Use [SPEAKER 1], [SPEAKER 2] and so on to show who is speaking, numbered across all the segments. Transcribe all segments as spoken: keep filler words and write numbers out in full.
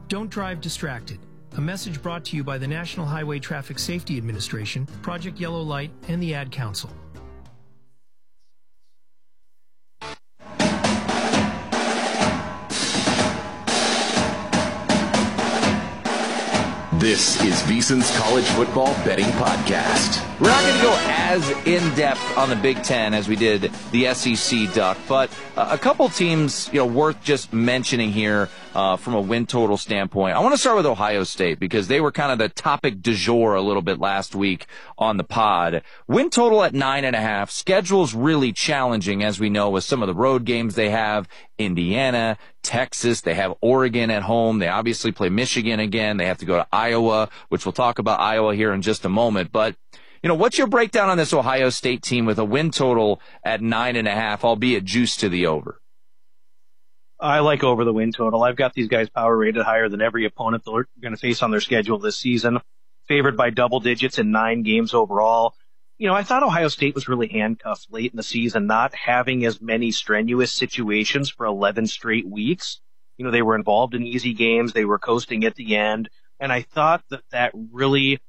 [SPEAKER 1] Don't drive distracted. A message brought to you by the National Highway Traffic Safety Administration, Project Yellow Light, and the Ad Council.
[SPEAKER 2] This is VSiN's College Football Betting Podcast.
[SPEAKER 3] We're not going to go as in-depth on the Big Ten as we did the S E C, Duck, but uh, a couple teams, you know, worth just mentioning here uh, from a win total standpoint. I want to start with Ohio State because they were kind of the topic du jour a little bit last week on the pod. Win total at nine and a half. Schedule's really challenging, as we know, with some of the road games they have. Indiana, Texas, they have Oregon at home. They obviously play Michigan again. They have to go to Iowa, which we'll talk about Iowa here in just a moment. But, you know, what's your breakdown on this Ohio State team with a win total at nine and a half, albeit juiced to the over?
[SPEAKER 4] I like over the win total. I've got these guys power rated higher than every opponent they're going to face on their schedule this season. Favored by double digits in nine games overall. You know, I thought Ohio State was really handcuffed late in the season, not having as many strenuous situations for eleven straight weeks. You know, they were involved in easy games. They were coasting at the end. And I thought that that really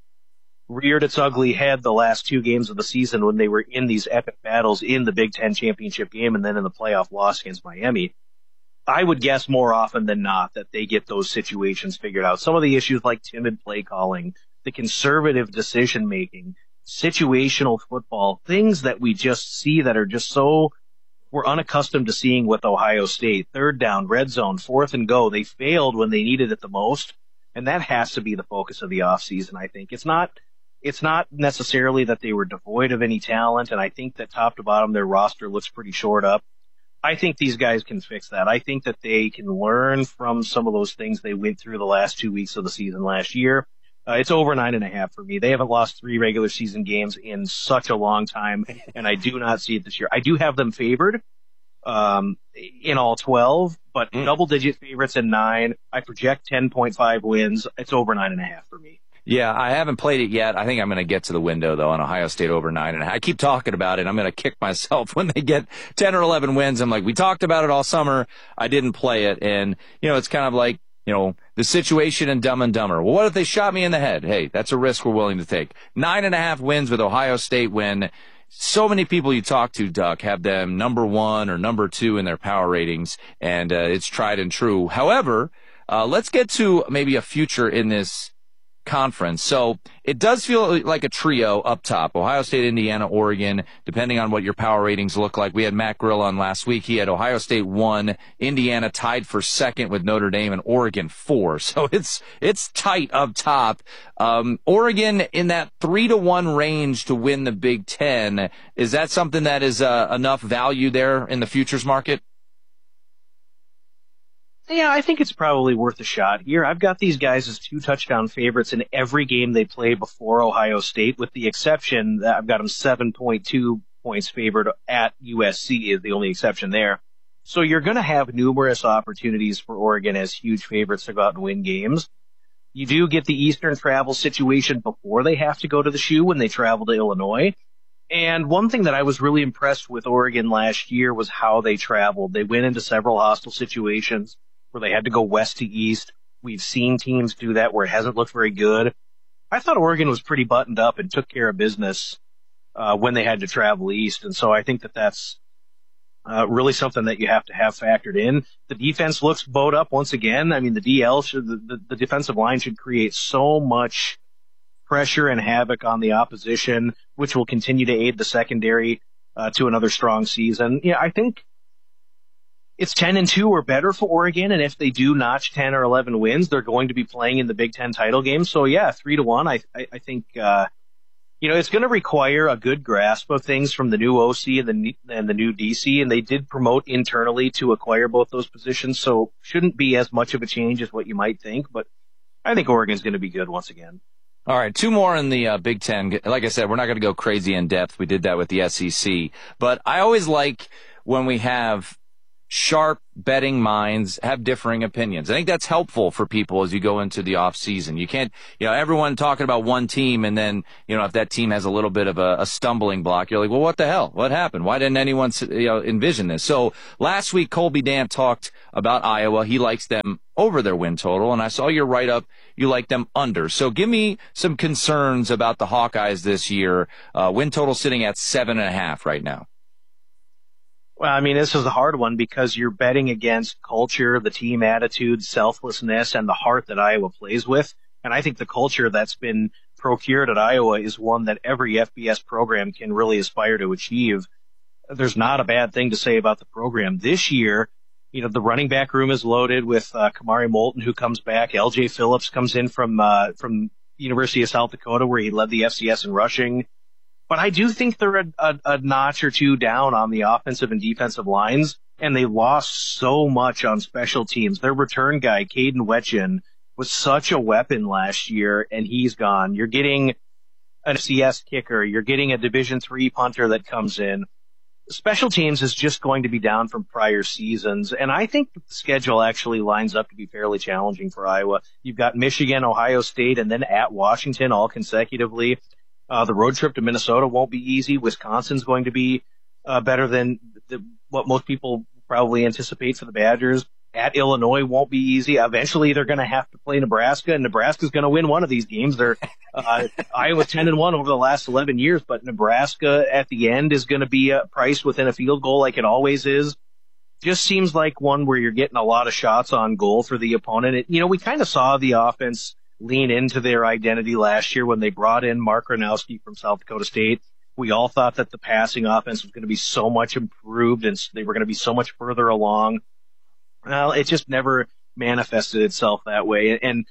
[SPEAKER 4] reared its ugly head the last two games of the season when they were in these epic battles in the Big Ten championship game and then in the playoff loss against Miami. I would guess more often than not that they get those situations figured out. Some of the issues like timid play calling, the conservative decision making, situational football, things that we just see that are just so we're unaccustomed to seeing with Ohio State. Third down, red zone, fourth and go. They failed when they needed it the most, and that has to be the focus of the offseason, I think. It's not it's not necessarily that they were devoid of any talent, and I think that top to bottom their roster looks pretty short up. I think these guys can fix that. I think that they can learn from some of those things they went through the last two weeks of the season last year. Uh, it's over nine and a half for me. They haven't lost three regular season games in such a long time, and I do not see it this year. I do have them favored um, in all twelve, but mm. double-digit favorites in nine. I project ten point five wins. It's over nine and a half for me.
[SPEAKER 3] Yeah, I haven't played it yet. I think I'm going to get to the window, though, on Ohio State over nine. And I keep talking about it. I'm going to kick myself when they get ten or eleven wins. I'm like, we talked about it all summer. I didn't play it. And, you know, it's kind of like, you know, the situation in Dumb and Dumber. Well, what if they shot me in the head? Hey, that's a risk we're willing to take. Nine and a half wins with Ohio State when so many people you talk to, Duck, have them number one or number two in their power ratings, and uh, it's tried and true. However, uh, let's get to maybe a future in this conference. So it does feel like a trio up top: Ohio State, Indiana, Oregon, depending on what your power ratings look like. We had Matt Grill on last week. He had Ohio State one, Indiana tied for second with Notre Dame, and Oregon four. So it's it's tight up top. Um, Oregon in that three to one range to win the Big Ten. Is that something that is uh, enough value there in the futures market?
[SPEAKER 4] Yeah, I think it's probably worth a shot here. I've got these guys as two touchdown favorites in every game they play before Ohio State, with the exception that I've got them seven point two points favored at U S C is the only exception there. So you're going to have numerous opportunities for Oregon as huge favorites to go out and win games. You do get the Eastern travel situation before they have to go to the Shoe when they travel to Illinois. And one thing that I was really impressed with Oregon last year was how they traveled. They went into several hostile situations where they had to go west to east. We've seen teams do that where it hasn't looked very good. I thought Oregon was pretty buttoned up and took care of business uh, when they had to travel east. And so I think that that's uh, really something that you have to have factored in. The defense looks bowed up once again. I mean, the D L, should, the, the, the defensive line should create so much pressure and havoc on the opposition, which will continue to aid the secondary uh, to another strong season. Yeah, I think it's ten and two or better for Oregon, and if they do notch ten or eleven wins, they're going to be playing in the Big Ten title game. So yeah, three to one. I I, I think uh, you know it's going to require a good grasp of things from the new O C and the and the new D C, and they did promote internally to acquire both those positions, so shouldn't be as much of a change as what you might think. But I think Oregon's going to be good once again.
[SPEAKER 3] All right, two more in the uh, Big Ten. Like I said, we're not going to go crazy in depth. We did that with the S E C, but I always like when we have sharp betting minds have differing opinions. I think that's helpful for people as you go into the off season. You can't, you know, everyone talking about one team, and then, you know, if that team has a little bit of a, a stumbling block, you're like, well, what the hell? What happened? Why didn't anyone, you know, envision this? So last week, Colby Dant talked about Iowa. He likes them over their win total, and I saw your write-up. You like them under. So give me some concerns about the Hawkeyes this year. Uh, win total sitting at seven and a half right now.
[SPEAKER 4] Well, I mean, this is a hard one because you're betting against culture, the team attitude, selflessness, and the heart that Iowa plays with. And I think the culture that's been procured at Iowa is one that every F B S program can really aspire to achieve. There's not a bad thing to say about the program. This year, you know, the running back room is loaded with uh, Kamari Moulton, who comes back. L J Phillips comes in from uh, from University of South Dakota, where he led the F C S in rushing. But I do think they're a, a, a notch or two down on the offensive and defensive lines, and they lost so much on special teams. Their return guy, Caden Wetchin, was such a weapon last year, and he's gone. You're getting an F C S kicker. You're getting a Division three punter that comes in. Special teams is just going to be down from prior seasons, and I think the schedule actually lines up to be fairly challenging for Iowa. You've got Michigan, Ohio State, and then at Washington all consecutively. Uh, the road trip to Minnesota won't be easy. Wisconsin's going to be uh, better than the, what most people probably anticipate for the Badgers. At Illinois won't be easy. Eventually, they're going to have to play Nebraska, and Nebraska's going to win one of these games. They're uh, Iowa ten and one over the last eleven years, but Nebraska at the end is going to be uh, priced within a field goal like it always is. Just seems like one where you're getting a lot of shots on goal for the opponent. It, you know, we kind of saw the offense lean into their identity last year when they brought in Mark Gronowski from South Dakota State. We all thought that the passing offense was going to be so much improved and they were going to be so much further along. Well, it just never manifested itself that way. And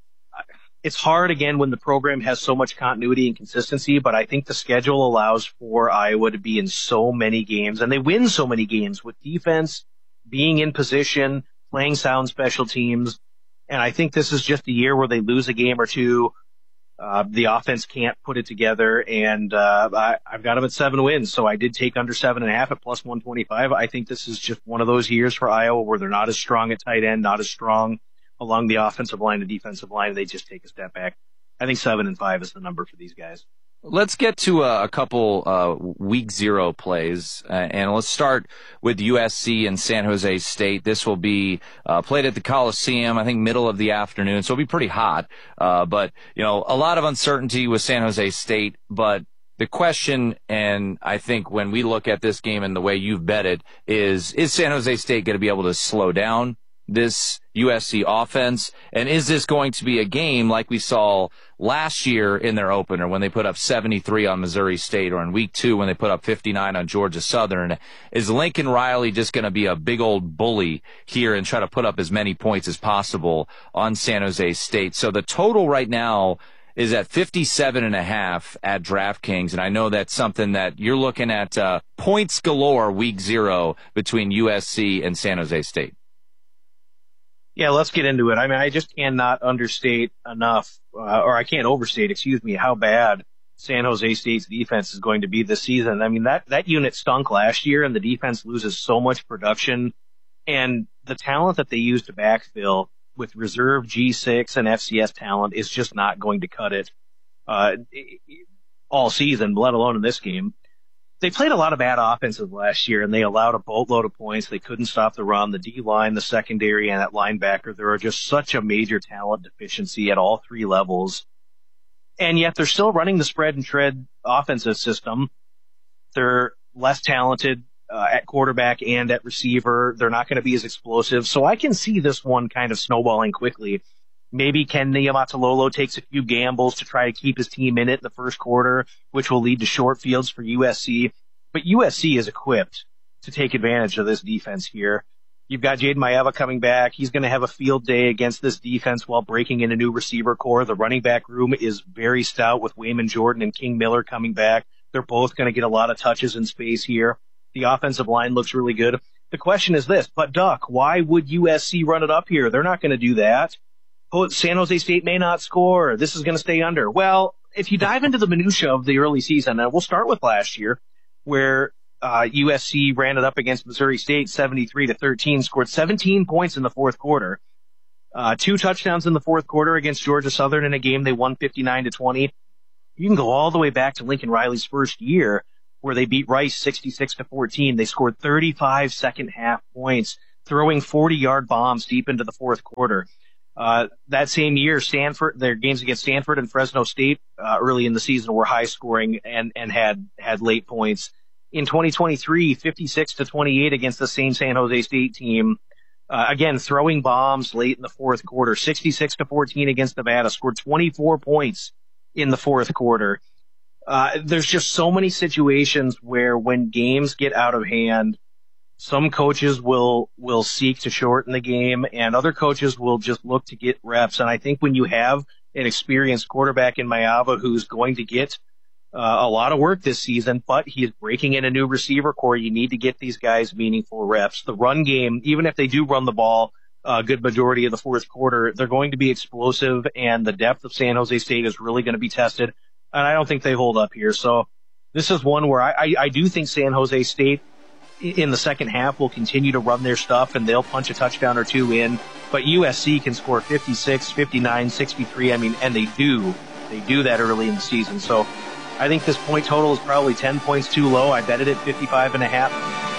[SPEAKER 4] it's hard, again, when the program has so much continuity and consistency, but I think the schedule allows for Iowa to be in so many games, and they win so many games with defense, being in position, playing sound special teams. And I think this is just a year where they lose a game or two. Uh, the offense can't put it together, and uh, I, I've got them at seven wins, so I did take under seven and a half at plus one twenty-five. I think this is just one of those years for Iowa where they're not as strong at tight end, not as strong along the offensive line and defensive line. They just take a step back. I think seven and five is the number for these guys.
[SPEAKER 3] Let's get to a, a couple uh, week zero plays, uh, and let's start with U S C and San Jose State. This will be uh, played at the Coliseum, I think middle of the afternoon, so it'll be pretty hot. Uh, but, you know, a lot of uncertainty with San Jose State, but the question, and I think when we look at this game and the way you've bet it, is, is San Jose State going to be able to slow down this U S C offense? And is this going to be a game like we saw last year in their opener when they put up seventy-three on Missouri State, or in week two when they put up fifty-nine on Georgia Southern? Is Lincoln Riley just going to be a big old bully here and try to put up as many points as possible on San Jose State? So the total right now is at fifty-seven and a half at DraftKings, and I know that's something that you're looking at, uh, points galore week zero between U S C and San Jose State.
[SPEAKER 4] Yeah, let's get into it. I mean, I just cannot understate enough, uh, or I can't overstate, excuse me, how bad San Jose State's defense is going to be this season. I mean, that, that unit stunk last year, and the defense loses so much production, and the talent that they use to backfill with reserve G six and F C S talent is just not going to cut it uh, all season, let alone in this game. They played a lot of bad offenses last year, and they allowed a boatload of points. They couldn't stop the run, the D-line, the secondary, and at linebacker. There are just such a major talent deficiency at all three levels. And yet they're still running the spread and tread offensive system. They're less talented uh, at quarterback and at receiver. They're not going to be as explosive. So I can see this one kind of snowballing quickly. Maybe Ken Niumatalolo takes a few gambles to try to keep his team in it in the first quarter, which will lead to short fields for U S C. But U S C is equipped to take advantage of this defense here. You've got Jaden Maeva coming back. He's going to have a field day against this defense while breaking in a new receiver core. The running back room is very stout with Wayman Jordan and King Miller coming back. They're both going to get a lot of touches in space here. The offensive line looks really good. The question is this, but Duck, why would U S C run it up here? They're not going to do that. San Jose State may not score. This is going to stay under. Well, if you dive into the minutia of the early season, and we'll start with last year, where Uh, U S C ran it up against Missouri State seventy-three to thirteen, scored seventeen points in the fourth quarter. Uh, two touchdowns in the fourth quarter against Georgia Southern in a game they won fifty-nine to twenty. You can go all the way back to Lincoln Riley's first year where they beat Rice sixty-six to fourteen. They scored thirty-five second half points, throwing forty-yard bombs deep into the fourth quarter. Uh, that same year, Stanford, their games against Stanford and Fresno State, uh, early in the season were high scoring and, and had, had late points. In twenty twenty-three, fifty-six to twenty-eight against the same San Jose State team. Uh, again, throwing bombs late in the fourth quarter, sixty-six to fourteen against Nevada, scored twenty-four points in the fourth quarter. Uh, there's just so many situations where when games get out of hand, some coaches will, will seek to shorten the game and other coaches will just look to get reps. And I think when you have an experienced quarterback in Mayava who's going to get uh, a lot of work this season, but he's breaking in a new receiver core, you need to get these guys meaningful reps. The run game, even if they do run the ball a good majority of the fourth quarter, they're going to be explosive and the depth of San Jose State is really going to be tested. And I don't think they hold up here. So this is one where I, I, I do think San Jose State in the second half will continue to run their stuff and they'll punch a touchdown or two in, but U S C can score fifty-six, fifty-nine, sixty-three. I mean, and they do, they do that early in the season. So I think this point total is probably ten points too low. I bet it at fifty-five and a half.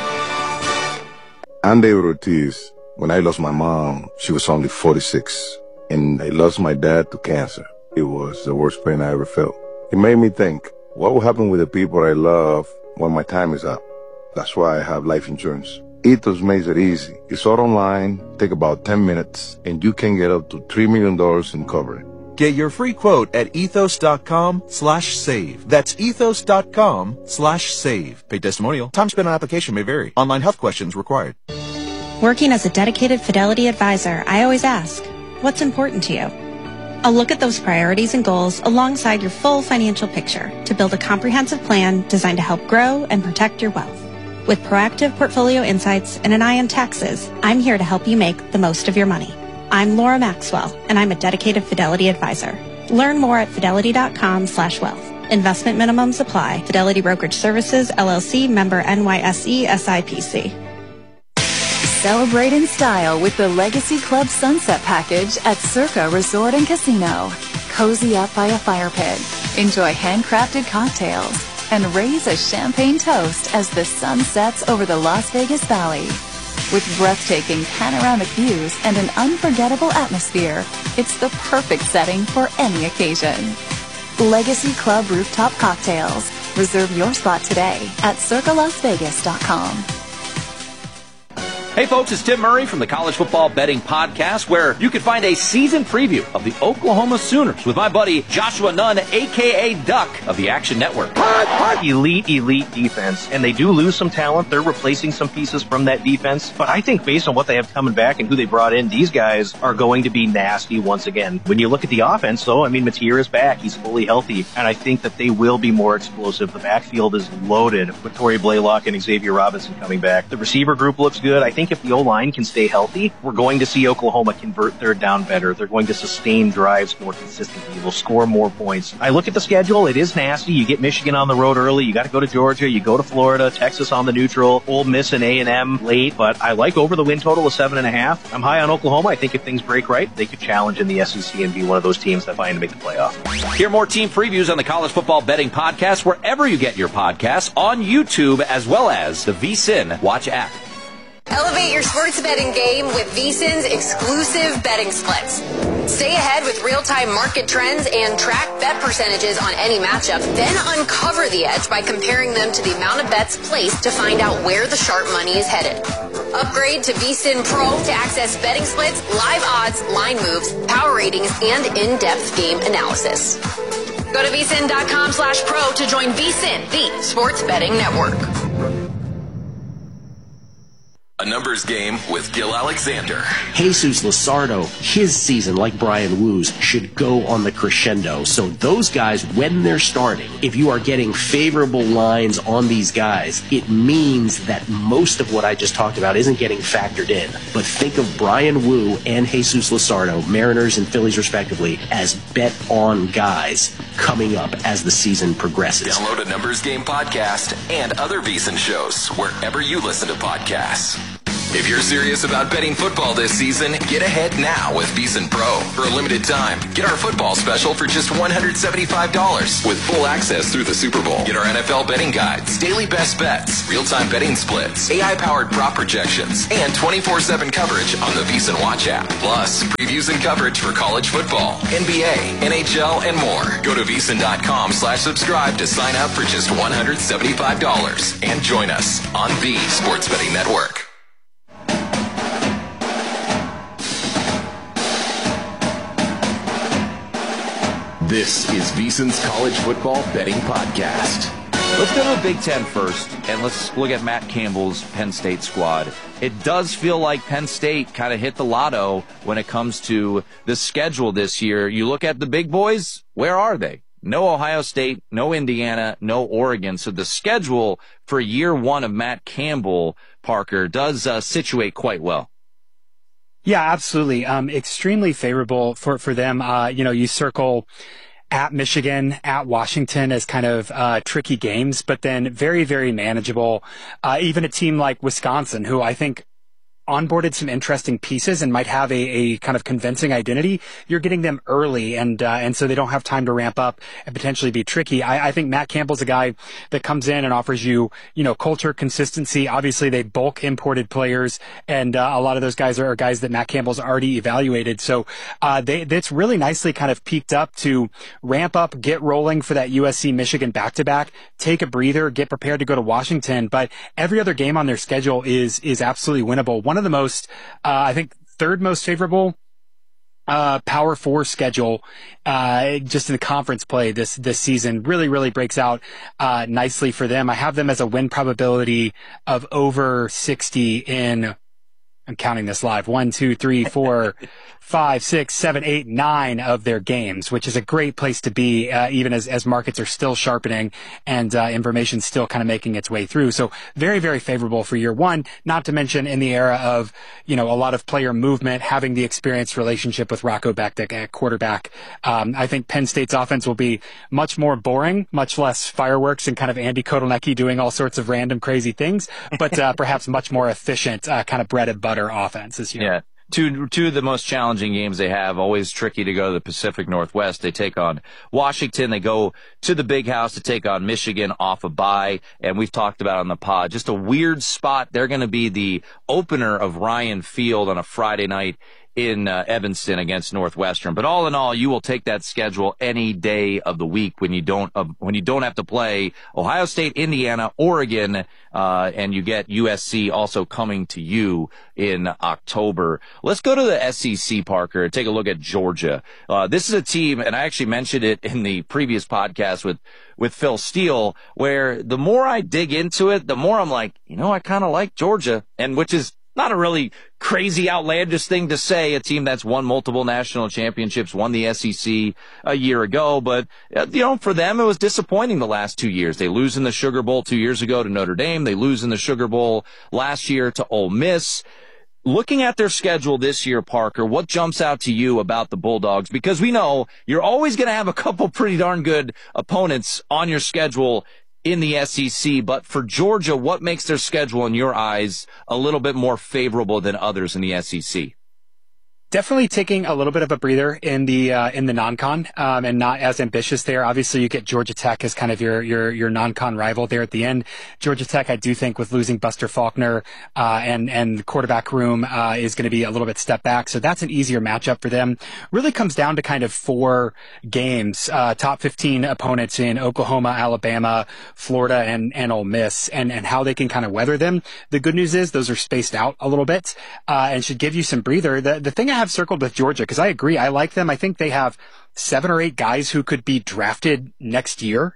[SPEAKER 5] I'm David Ortiz. When I lost my mom, she was only forty-six, and I lost my dad to cancer. It was the worst pain I ever felt. It made me think, what will happen with the people I love when my time is up? That's why I have life insurance. Ethos makes it easy. It's all online, take about ten minutes, and you can get up to three million dollars in coverage.
[SPEAKER 6] Get your free quote at ethos.com slash save. That's ethos.com slash save. Paid testimonial. Time spent on application may vary. Online health questions required.
[SPEAKER 7] Working as a dedicated Fidelity advisor, I always ask, what's important to you? I'll look at those priorities and goals alongside your full financial picture to build a comprehensive plan designed to help grow and protect your wealth. With proactive portfolio insights and an eye on taxes, I'm here to help you make the most of your money. I'm Laura Maxwell, and I'm a dedicated Fidelity advisor. Learn more at fidelity.com slash wealth. Investment minimums apply. Fidelity Brokerage Services, L L C, member N Y S E, S I P C.
[SPEAKER 8] Celebrate in style with the Legacy Club Sunset Package at Circa Resort and Casino. Cozy up by a fire pit, enjoy handcrafted cocktails, and raise a champagne toast as the sun sets over the Las Vegas Valley. With breathtaking panoramic views and an unforgettable atmosphere, it's the perfect setting for any occasion. Legacy Club Rooftop Cocktails. Reserve your spot today at circa las vegas dot com.
[SPEAKER 3] Hey folks, it's Tim Murray from the College Football Betting Podcast, where you can find a season preview of the Oklahoma Sooners with my buddy Joshua Nunn, a k a. Duck of the Action Network.
[SPEAKER 4] Elite, elite defense, and they do lose some talent. They're replacing some pieces from that defense, but I think based on what they have coming back and who they brought in, these guys are going to be nasty once again. When you look at the offense, though, I mean, Mateer is back. He's fully healthy, and I think that they will be more explosive. The backfield is loaded with Torrey Blaylock and Xavier Robinson coming back. The receiver group looks good. I think if the O-line can stay healthy, we're going to see Oklahoma convert third down better. They're going to sustain drives more consistently. They'll score more points. I look at the schedule. It is nasty. You get Michigan on the road early. You got to go to Georgia. You go to Florida, Texas on the neutral, Ole Miss and A and M late, but I like over the win total of seven and a half. I'm high on Oklahoma. I think if things break right, they could challenge in the S E C and be one of those teams that find to make the playoff.
[SPEAKER 3] Hear more team previews on the College Football Betting Podcast wherever you get your podcasts, on YouTube as well as the VSiN Watch app.
[SPEAKER 9] Elevate your sports betting game with VSiN's exclusive betting splits. Stay ahead with real-time market trends and track bet percentages on any matchup. Then uncover the edge by comparing them to the amount of bets placed to find out where the sharp money is headed. Upgrade to VSiN Pro to access betting splits, live odds, line moves, power ratings, and in-depth game analysis. Go to VSiN.com slash pro to join VSiN, the sports betting network.
[SPEAKER 2] numbers game with Gil Alexander.
[SPEAKER 10] Jesus Luzardo, his season, like Brian Wu's, should go on the crescendo. So those guys, when they're starting, if you are getting favorable lines on these guys, it means that most of what I just talked about isn't getting factored in. But think of Brian Wu and Jesus Luzardo, Mariners and Phillies respectively, as bet-on guys coming up as the season progresses.
[SPEAKER 2] Download a Numbers Game podcast and other VSiN shows wherever you listen to podcasts. If you're serious about betting football this season, get ahead now with VSiN Pro. For a limited time, get our football special for just one hundred seventy-five dollars with full access through the Super Bowl. Get our N F L betting guides, daily best bets, real-time betting splits, A I-powered prop projections, and twenty-four seven coverage on the VSiN Watch app. Plus, previews and coverage for college football, N B A, N H L, and more. Go to VSiN.com slash subscribe to sign up for just one hundred seventy-five dollars and join us on the Sports Betting Network. This is VSiN's College Football Betting Podcast.
[SPEAKER 3] Let's go to the Big Ten first, and let's look at Matt Campbell's Penn State squad. It does feel like Penn State kind of hit the lotto when it comes to the schedule this year. You look at the big boys, where are they? No Ohio State, no Indiana, no Oregon. So the schedule for year one of Matt Campbell, Parker, does uh, situate quite well.
[SPEAKER 11] Yeah, absolutely. Um, extremely favorable for, for them. Uh, you know, you circle at Michigan, at Washington as kind of, uh, tricky games, but then very, very manageable. Uh, even a team like Wisconsin, who I think onboarded some interesting pieces and might have a, a kind of convincing identity. You're getting them early, and uh, and so they don't have time to ramp up and potentially be tricky. I, I think Matt Campbell's a guy that comes in and offers you, you know, culture, consistency. Obviously, they bulk imported players, and uh, a lot of those guys are guys that Matt Campbell's already evaluated. So uh, they that's really nicely kind of peaked up to ramp up, get rolling for that U S C Michigan back-to-back, take a breather, get prepared to go to Washington. But every other game on their schedule is is absolutely winnable. One One of the most, uh, I think, third most favorable uh, Power Four schedule, uh, just in the conference play this this season. Really, really breaks out uh, nicely for them. I have them as a win probability of over sixty in. I'm counting this live. One, two, three, four, five, six, seven, eight, nine of their games, which is a great place to be, uh, even as, as markets are still sharpening and, uh, information still kind of making its way through. So very, very favorable for year one, not to mention in the era of, you know, a lot of player movement, having the experienced relationship with Rocco Beck at quarterback. Um, I think Penn State's offense will be much more boring, much less fireworks and kind of Andy Kotelnicki doing all sorts of random crazy things, but, uh, perhaps much more efficient, uh, kind of bread and butter offense this year.
[SPEAKER 3] Yeah. Two, two of the most challenging games they have, always tricky to go to the Pacific Northwest. They take on Washington. They go to the Big House to take on Michigan off a bye. And we've talked about on the pod, just a weird spot. They're going to be the opener of Ryan Field on a Friday night in uh, Evanston against Northwestern. But all in all, you will take that schedule any day of the week when you don't uh, when you don't have to play Ohio State, Indiana, Oregon, uh, and you get U S C also coming to you in October. Let's go to the S E C, Parker, and take a look at Georgia. Uh, this is a team, and I actually mentioned it in the previous podcast with with Phil Steele, where the more I dig into it, the more I'm like, you know, I kind of like Georgia, and which is not a really crazy, outlandish thing to say, a team that's won multiple national championships, won the S E C a year ago. But, you know, for them, it was disappointing the last two years. They lose in the Sugar Bowl two years ago to Notre Dame. They lose in the Sugar Bowl last year to Ole Miss. Looking at their schedule this year, Parker, what jumps out to you about the Bulldogs? Because we know you're always going to have a couple pretty darn good opponents on your schedule in the S E C, but for Georgia, what makes their schedule in your eyes a little bit more favorable than others in the S E C?
[SPEAKER 11] Definitely taking a little bit of a breather in the uh, in the non-con, um, and not as ambitious there. Obviously, you get Georgia Tech as kind of your your your non-con rival there at the end. Georgia Tech, I do think, with losing Buster Faulkner uh, and and the quarterback room uh, is going to be a little bit step back, so that's an easier matchup for them. Really comes down to kind of four games, uh, top fifteen opponents in Oklahoma, Alabama, Florida, and and Ole Miss, and and how they can kind of weather them. The good news is those are spaced out a little bit uh, and should give you some breather. The the thing I have circled with Georgia, because I agree, I like them. I think they have seven or eight guys who could be drafted next year.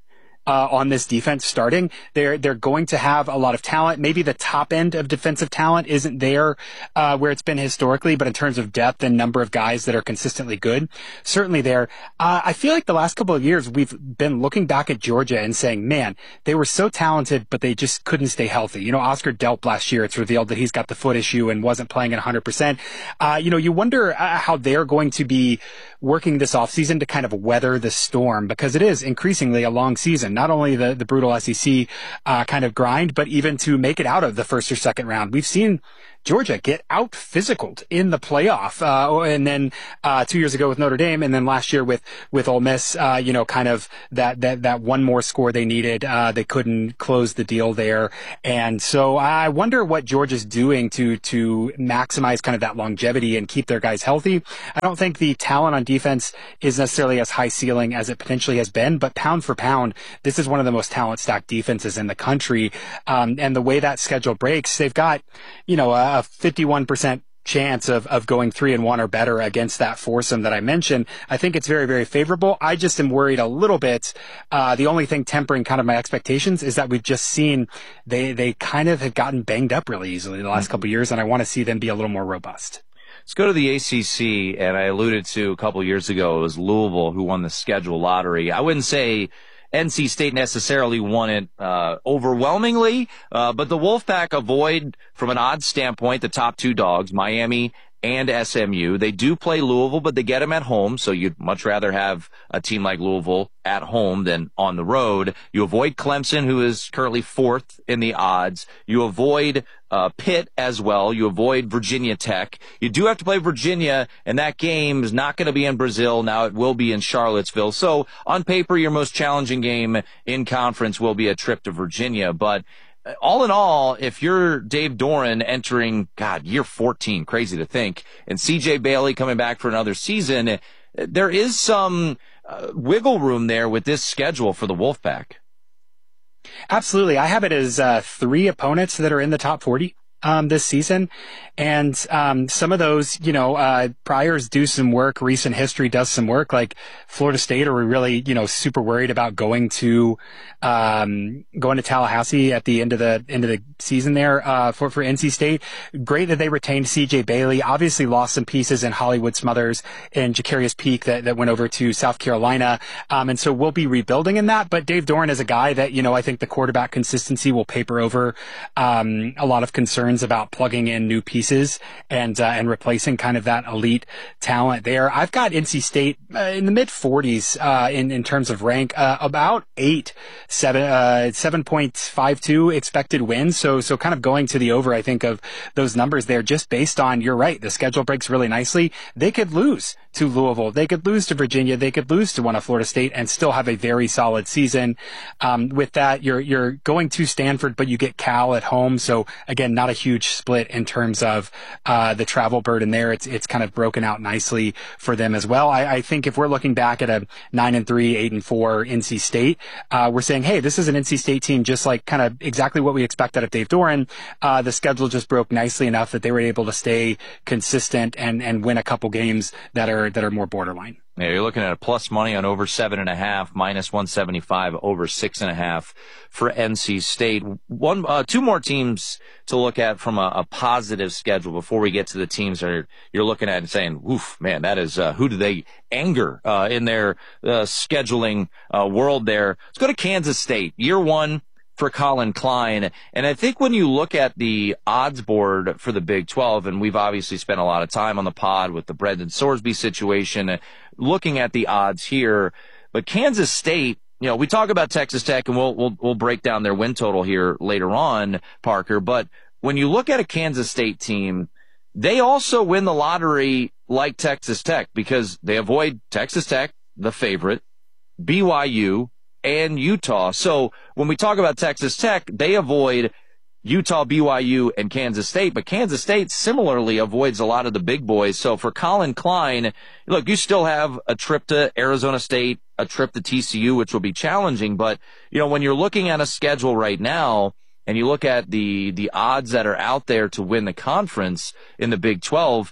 [SPEAKER 11] uh, on this defense starting. They're, they're going to have a lot of talent. Maybe the top end of defensive talent isn't there, uh, where it's been historically, but in terms of depth and number of guys that are consistently good, certainly there. Uh, I feel like the last couple of years we've been looking back at Georgia and saying, man, they were so talented, but they just couldn't stay healthy. You know, Oscar Delp last year, it's revealed that he's got the foot issue and wasn't playing at one hundred percent. Uh, you know, you wonder uh, how they're going to be working this offseason to kind of weather the storm, because it is increasingly a long season, not only the, the brutal S E C uh, kind of grind, but even to make it out of the first or second round. We've seen Georgia get out physicaled in the playoff, uh, and then, uh, two years ago with Notre Dame, and then last year with, with Ole Miss, uh, you know, kind of that, that, that one more score they needed. Uh, they couldn't close the deal there. And so I wonder what Georgia's doing to, to maximize kind of that longevity and keep their guys healthy. I don't think the talent on defense is necessarily as high ceiling as it potentially has been, but pound for pound, this is one of the most talent stacked defenses in the country. Um, and the way that schedule breaks, they've got, you know, a, a fifty-one percent chance of, of going three and one or better against that foursome that I mentioned. I think it's very, very favorable. I just am worried a little bit. Uh, the only thing tempering kind of my expectations is that we've just seen they, they kind of have gotten banged up really easily the last mm-hmm. couple of years, and I want to see them be a little more robust.
[SPEAKER 3] Let's go to the A C C, and I alluded to a couple of years ago, it was Louisville who won the schedule lottery. I wouldn't say N C State necessarily won it uh overwhelmingly, uh but the Wolfpack avoid, from an odds standpoint, the top two dogs, Miami and S M U. They do play Louisville, but they get them at home, so you'd much rather have a team like Louisville at home than on the road. You avoid Clemson, who is currently fourth in the odds. You avoid uh Pitt as well. You avoid Virginia Tech. You do have to play Virginia, and that game is not going to be in Brazil. Now it will be in Charlottesville. So on paper, your most challenging game in conference will be a trip to Virginia, but all in all, if you're Dave Doeren entering, God, year fourteen, crazy to think, and C J Bailey coming back for another season, there is some uh, wiggle room there with this schedule for the Wolfpack.
[SPEAKER 11] Absolutely. I have it as uh, three opponents that are in the top forty um, this season. And um, some of those, you know, uh, priors do some work. Recent history does some work. Like Florida State, are we really, you know, super worried about going to um, going to Tallahassee at the end of the end of the season there uh, for for N C State? Great that they retained C J Bailey. Obviously, lost some pieces in Hollywood Smothers and Jacarius Peak that that went over to South Carolina, um, and so we'll be rebuilding in that. But Dave Doeren is a guy that, you know, I think the quarterback consistency will paper over um, a lot of concerns about plugging in new pieces and uh, and replacing kind of that elite talent there. I've got N C State uh, in the mid forties uh, in in terms of rank, uh, about eight, seven, uh, seven point five two expected wins. So so kind of going to the over, I think, of those numbers there, just based on, you're right, the schedule breaks really nicely. They could lose to Louisville, they could lose to Virginia, they could lose to one of Florida State and still have a very solid season. Um, with that, you're you're going to Stanford, but you get Cal at home. So again, not a huge split in terms of uh the travel burden there. It's it's kind of broken out nicely for them as well. I, I think if we're looking back at a nine and three, eight and four N C State, uh we're saying, hey, this is an N C State team just like kind of exactly what we expect out of Dave Doeren. Uh the schedule just broke nicely enough that they were able to stay consistent and and win a couple games that are that are more borderline.
[SPEAKER 3] Yeah, you're looking at a plus money on over seven and a half, minus one seventy-five over six and a half for N C State. One, uh, two more teams to look at from a, a positive schedule before we get to the teams that are, you're looking at and saying, "Oof, man, that is uh, who do they anger uh, in their uh, scheduling uh, world?" There, let's go to Kansas State. Year one for Colin Klein. And I think when you look at the odds board for the Big twelve, and we've obviously spent a lot of time on the pod with the Brendan Sorsby situation, looking at the odds here, but Kansas State, you know, we talk about Texas Tech, and we'll, we'll, we'll break down their win total here later on, Parker, but when you look at a Kansas State team, they also win the lottery like Texas Tech, because they avoid Texas Tech, the favorite, B Y U, and Utah. So when we talk about Texas Tech, they avoid Utah, B Y U, and Kansas State, but Kansas State similarly avoids a lot of the big boys. So for Colin Klein, look, you still have a trip to Arizona State, a trip to T C U, which will be challenging, but you know, when you're looking at a schedule right now, and you look at the the odds that are out there to win the conference in the Big twelve,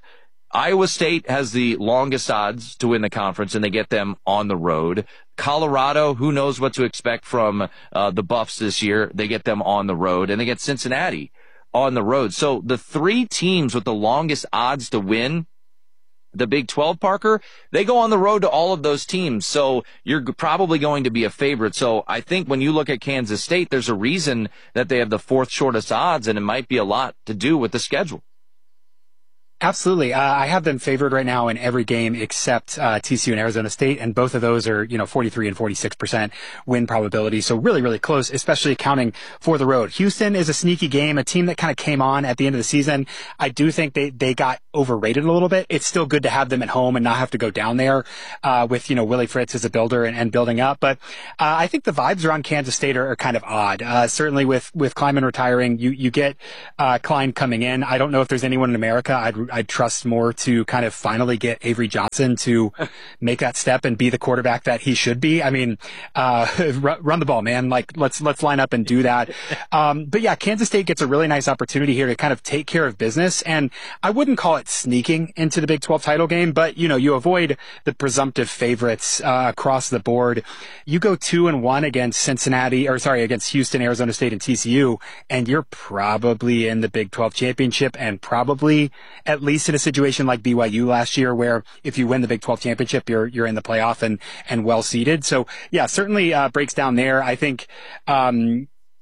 [SPEAKER 3] Iowa State has the longest odds to win the conference, and they get them on the road. Colorado, who knows what to expect from uh, the Buffs this year. They get them on the road, and they get Cincinnati on the road. So the three teams with the longest odds to win the Big twelve, Parker, they go on the road to all of those teams. So you're probably going to be a favorite. So I think when you look at Kansas State, there's a reason that they have the fourth shortest odds, and it might be a lot to do with the schedule.
[SPEAKER 11] Absolutely. Uh, I have them favored right now in every game except uh, T C U and Arizona State, and both of those are, you know, forty-three and forty-six percent win probability. So really, really close, especially accounting for the road. Houston is a sneaky game, a team that kind of came on at the end of the season. I do think they, they got overrated a little bit. It's still good to have them at home and not have to go down there uh, with, you know, Willie Fritz as a builder and, and building up. But uh, I think the vibes around Kansas State are, are kind of odd. Uh, certainly with, with Kleiman retiring, you, you get uh, Klein coming in. I don't know if there's anyone in America I'd I'd trust more to kind of finally get Avery Johnson to make that step and be the quarterback that he should be. I mean, uh, run the ball, man. Like, let's, let's line up and do that. Um, but yeah, Kansas State gets a really nice opportunity here to kind of take care of business. And I wouldn't call it sneaking into the Big twelve title game, but you know, you avoid the presumptive favorites, uh, across the board. You go two and one against Cincinnati, or sorry, against Houston, Arizona State, and T C U, and you're probably in the Big twelve championship, and probably at least in a situation like B Y U last year, where if you win the Big twelve championship, you're you're in the playoff and and well seeded. So yeah, certainly uh, breaks down there. I think um,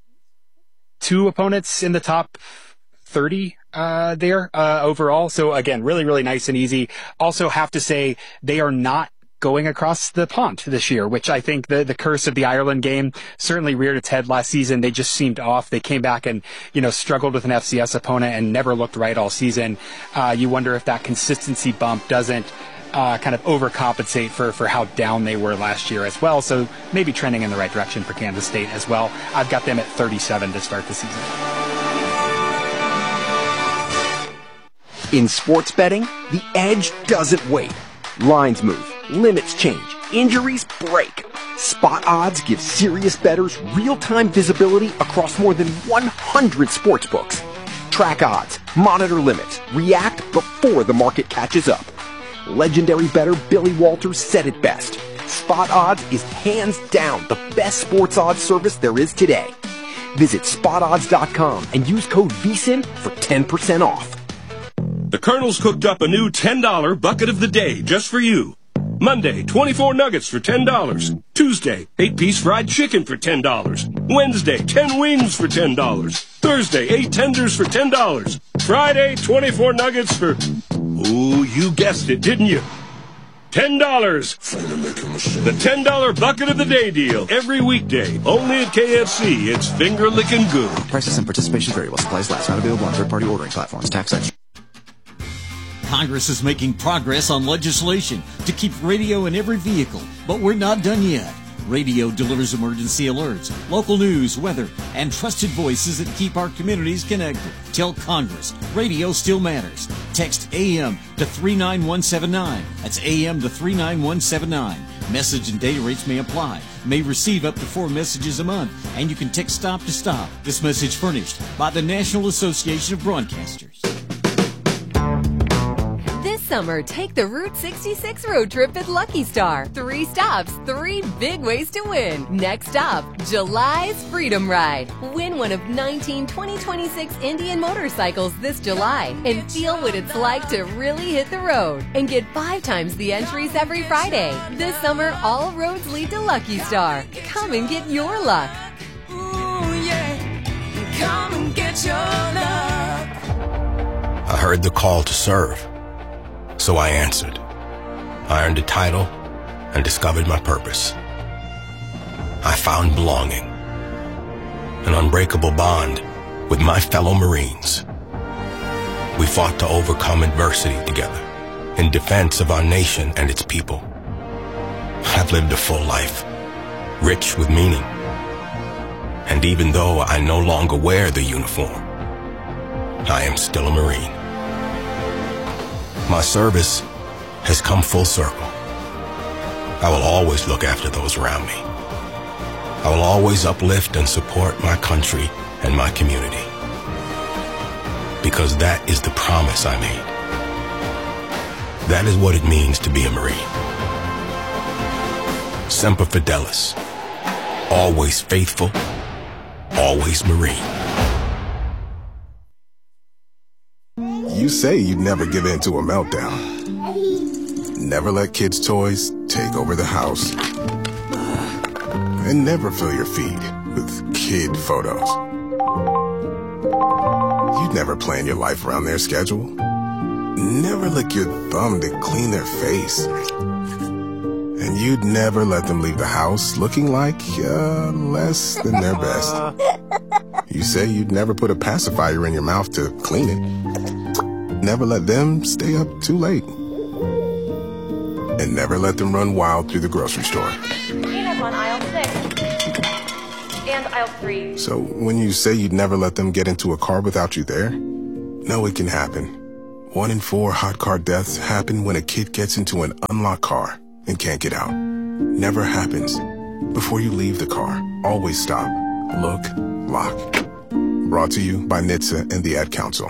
[SPEAKER 11] two opponents in the top thirty uh, there uh, overall. So again, really really nice and easy. Also have to say they are not going across the pond this year, which I think the, the curse of the Ireland game certainly reared its head last season. They just seemed off. They came back and, you know, struggled with an F C S opponent and never looked right all season. Uh, you wonder if that consistency bump doesn't uh, kind of overcompensate for, for how down they were last year as well. So maybe trending in the right direction for Kansas State as well. I've got them at thirty-seven to start the season.
[SPEAKER 12] In sports betting, the edge doesn't wait. Lines move. Limits change. Injuries break. Spot Odds gives serious bettors real-time visibility across more than one hundred sportsbooks. Track odds, monitor limits, react before the market catches up. Legendary bettor Billy Walters said it best. Spot Odds is hands down the best sports odds service there is today. Visit spot odds dot com and use code V S I N for ten percent off.
[SPEAKER 13] The Colonel's cooked up a new ten dollar bucket of the day just for you. Monday, twenty-four nuggets for ten dollars. Tuesday, eight-piece fried chicken for ten dollars. Wednesday, ten wings for ten dollars. Thursday, eight tenders for ten dollars. Friday, twenty-four nuggets for... Ooh, you guessed it, didn't you? ten dollars. The ten dollar bucket of the day deal. Every weekday. Only at K F C. It's finger-licking good.
[SPEAKER 6] Prices and participation vary while supplies last. Not available on third-party ordering platforms. Tax section.
[SPEAKER 14] Congress is making progress on legislation to keep radio in every vehicle, but we're not done yet. Radio delivers emergency alerts, local news, weather, and trusted voices that keep our communities connected. Tell Congress, radio still matters. Text A M to three nine one seven nine. That's A M to three nine one seven nine. Message and data rates may apply. May receive up to four messages a month, and you can text stop to stop. This message furnished by the National Association of Broadcasters.
[SPEAKER 15] This summer, take the Route sixty-six road trip at Lucky Star. Three stops, three big ways to win. Next up, July's Freedom Ride. Win one of nineteen twenty twenty-six Indian motorcycles this July and feel what it's like to really hit the road. And get five times the entries every Friday. This summer, all roads lead to Lucky Star. Come and get your luck.
[SPEAKER 16] Ooh, yeah. Come and get your luck.
[SPEAKER 17] I heard the call to serve. So I answered. I earned a title and discovered my purpose. I found belonging, an unbreakable bond with my fellow Marines. We fought to overcome adversity together in defense of our nation and its people. I've lived a full life, rich with meaning. And even though I no longer wear the uniform, I am still a Marine. My service has come full circle. I will always look after those around me. I will always uplift and support my country and my community. Because that is the promise I made. That is what it means to be a Marine. Semper Fidelis. Always faithful. Always Marine.
[SPEAKER 18] You say you'd never give in to a meltdown. Never let kids' toys take over the house. And never fill your feed with kid photos. You'd never plan your life around their schedule. Never lick your thumb to clean their face. And you'd never let them leave the house looking like uh, less than their best. You say you'd never put a pacifier in your mouth to clean it. Never let them stay up too late. And never let them run wild through the grocery store.
[SPEAKER 19] Peanuts on aisle six. And aisle three.
[SPEAKER 18] So when you say you'd never let them get into a car without you there, no, it can happen. One in four hot car deaths happen when a kid gets into an unlocked car and can't get out. Never happens. Before you leave the car, always stop, look, lock. Brought to you by N H T S A and the Ad Council.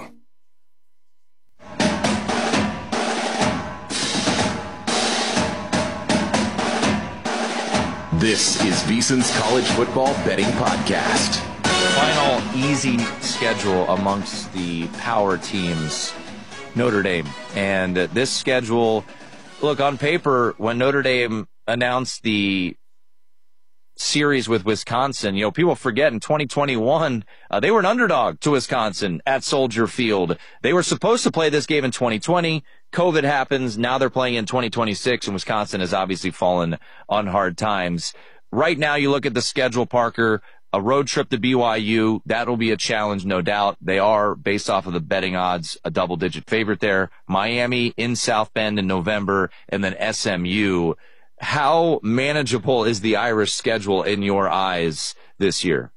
[SPEAKER 2] This is VSiN's College Football Betting Podcast.
[SPEAKER 3] Final easy schedule amongst the power teams, Notre Dame. And uh, this schedule, look, on paper, when Notre Dame announced the series with Wisconsin, you know, people forget in twenty twenty-one, uh, they were an underdog to Wisconsin at Soldier Field. They were supposed to play this game in twenty twenty. COVID happens. Now they're playing in twenty twenty-six, and Wisconsin has obviously fallen on hard times. Right now, you look at the schedule, Parker, a road trip to B Y U, that'll be a challenge, no doubt. They are, based off of the betting odds, a double-digit favorite there. Miami in South Bend in November, and then S M U. How manageable is the Irish schedule in your eyes this year?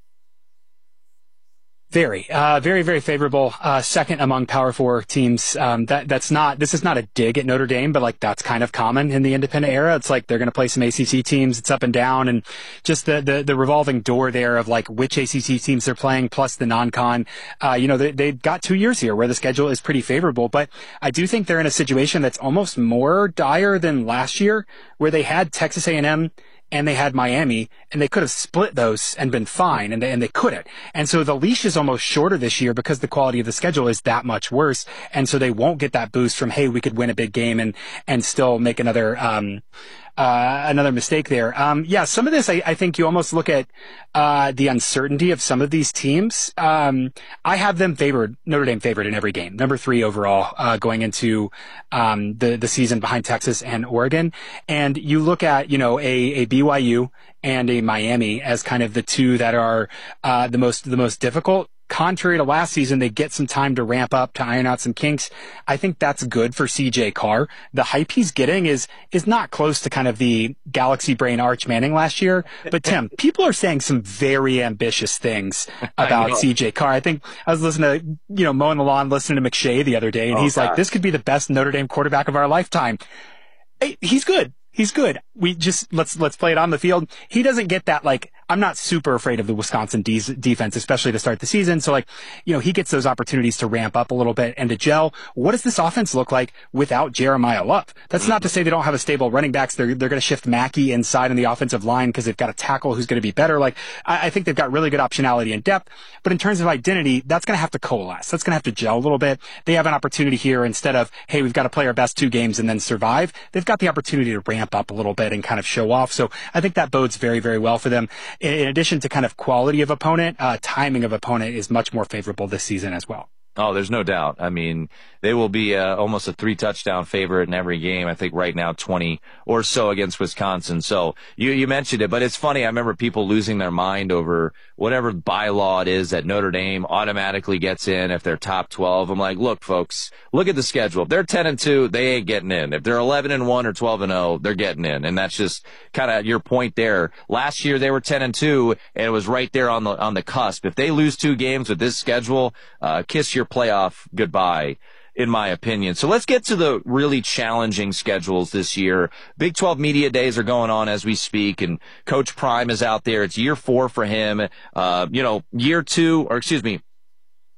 [SPEAKER 11] Very, uh, very, very favorable. Uh, second among Power Four teams. Um, that, that's not, this is not a dig at Notre Dame, but like that's kind of common in the independent era. It's like they're going to play some A C C teams. It's up and down, and just the, the, the revolving door there of like which A C C teams they're playing plus the non-con. Uh, you know, they, they've got two years here where the schedule is pretty favorable, but I do think they're in a situation that's almost more dire than last year where they had Texas A and M and they had Miami, and they could have split those and been fine, and they, and they couldn't. And so the leash is almost shorter this year because the quality of the schedule is that much worse, and so they won't get that boost from, hey, we could win a big game and, and still make another, um, uh, another mistake there. Um, yeah, some of this, I, I think you almost look at, uh, the uncertainty of some of these teams. Um, I have them favored, Notre Dame favored in every game. Number three overall, uh, going into, um, the, the season behind Texas and Oregon. And you look at, you know, a, a B Y U and a Miami as kind of the two that are, uh, the most, the most difficult. Contrary to last season, they get some time to ramp up, to iron out some kinks. I think that's good for C J Carr. The hype he's getting is, is not close to kind of the Galaxy Brain Arch Manning last year. But Tim, people are saying some very ambitious things about C J Carr. I think I was listening to, you know, mowing the lawn, listening to McShay the other day, and oh, he's God. like, this could be the best Notre Dame quarterback of our lifetime. Hey, he's good. He's good. We just, let's, let's play it on the field. He doesn't get that, like, I'm not super afraid of the Wisconsin de- defense, especially to start the season. So like, you know, he gets those opportunities to ramp up a little bit and to gel. What does this offense look like without Jeremiah Love? That's not to say they don't have a stable running backs. They're, they're going to shift Mackey inside on the offensive line because they've got a tackle who's going to be better. Like, I, I think they've got really good optionality and depth, but in terms of identity, that's going to have to coalesce. That's going to have to gel a little bit. They have an opportunity here instead of, hey, we've got to play our best two games and then survive. They've got the opportunity to ramp up a little bit and kind of show off. So I think that bodes very, very well for them. In, in addition to kind of quality of opponent, uh, timing of opponent is much more favorable this season as well.
[SPEAKER 3] Oh, there's no doubt. I mean, they will be uh, almost a three-touchdown favorite in every game. I think right now twenty or so against Wisconsin. So you, you mentioned it, but it's funny. I remember people losing their mind over whatever bylaw it is that Notre Dame automatically gets in if they're top twelve. I'm like, look, folks, look at the schedule. If they're ten and two, they ain't getting in. If they're eleven and one or twelve and oh, they're getting in. And that's just kind of your point there. Last year they were ten and two, and it was right there on the on the cusp. If they lose two games with this schedule, uh, kiss your playoff goodbye, in my opinion. So let's get to the really challenging schedules this year. Big twelve media days are going on as we speak, and Coach Prime is out there. It's year four for him. Uh, you know, year two, or excuse me,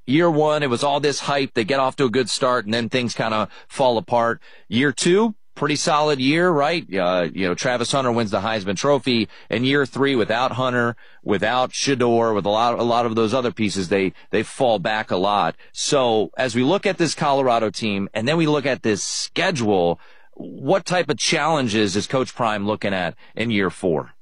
[SPEAKER 3] year one, it was all this hype. They get off to a good start, and then things kind of fall apart. Year two, pretty solid year, right? Uh, you know, Travis Hunter wins the Heisman Trophy. And year three, without Hunter, without Shedeur, with a lot, a lot of those other pieces, they, they fall back a lot. So as we look at this Colorado team, and then we look at this schedule, what type of challenges is Coach Prime looking at in year four?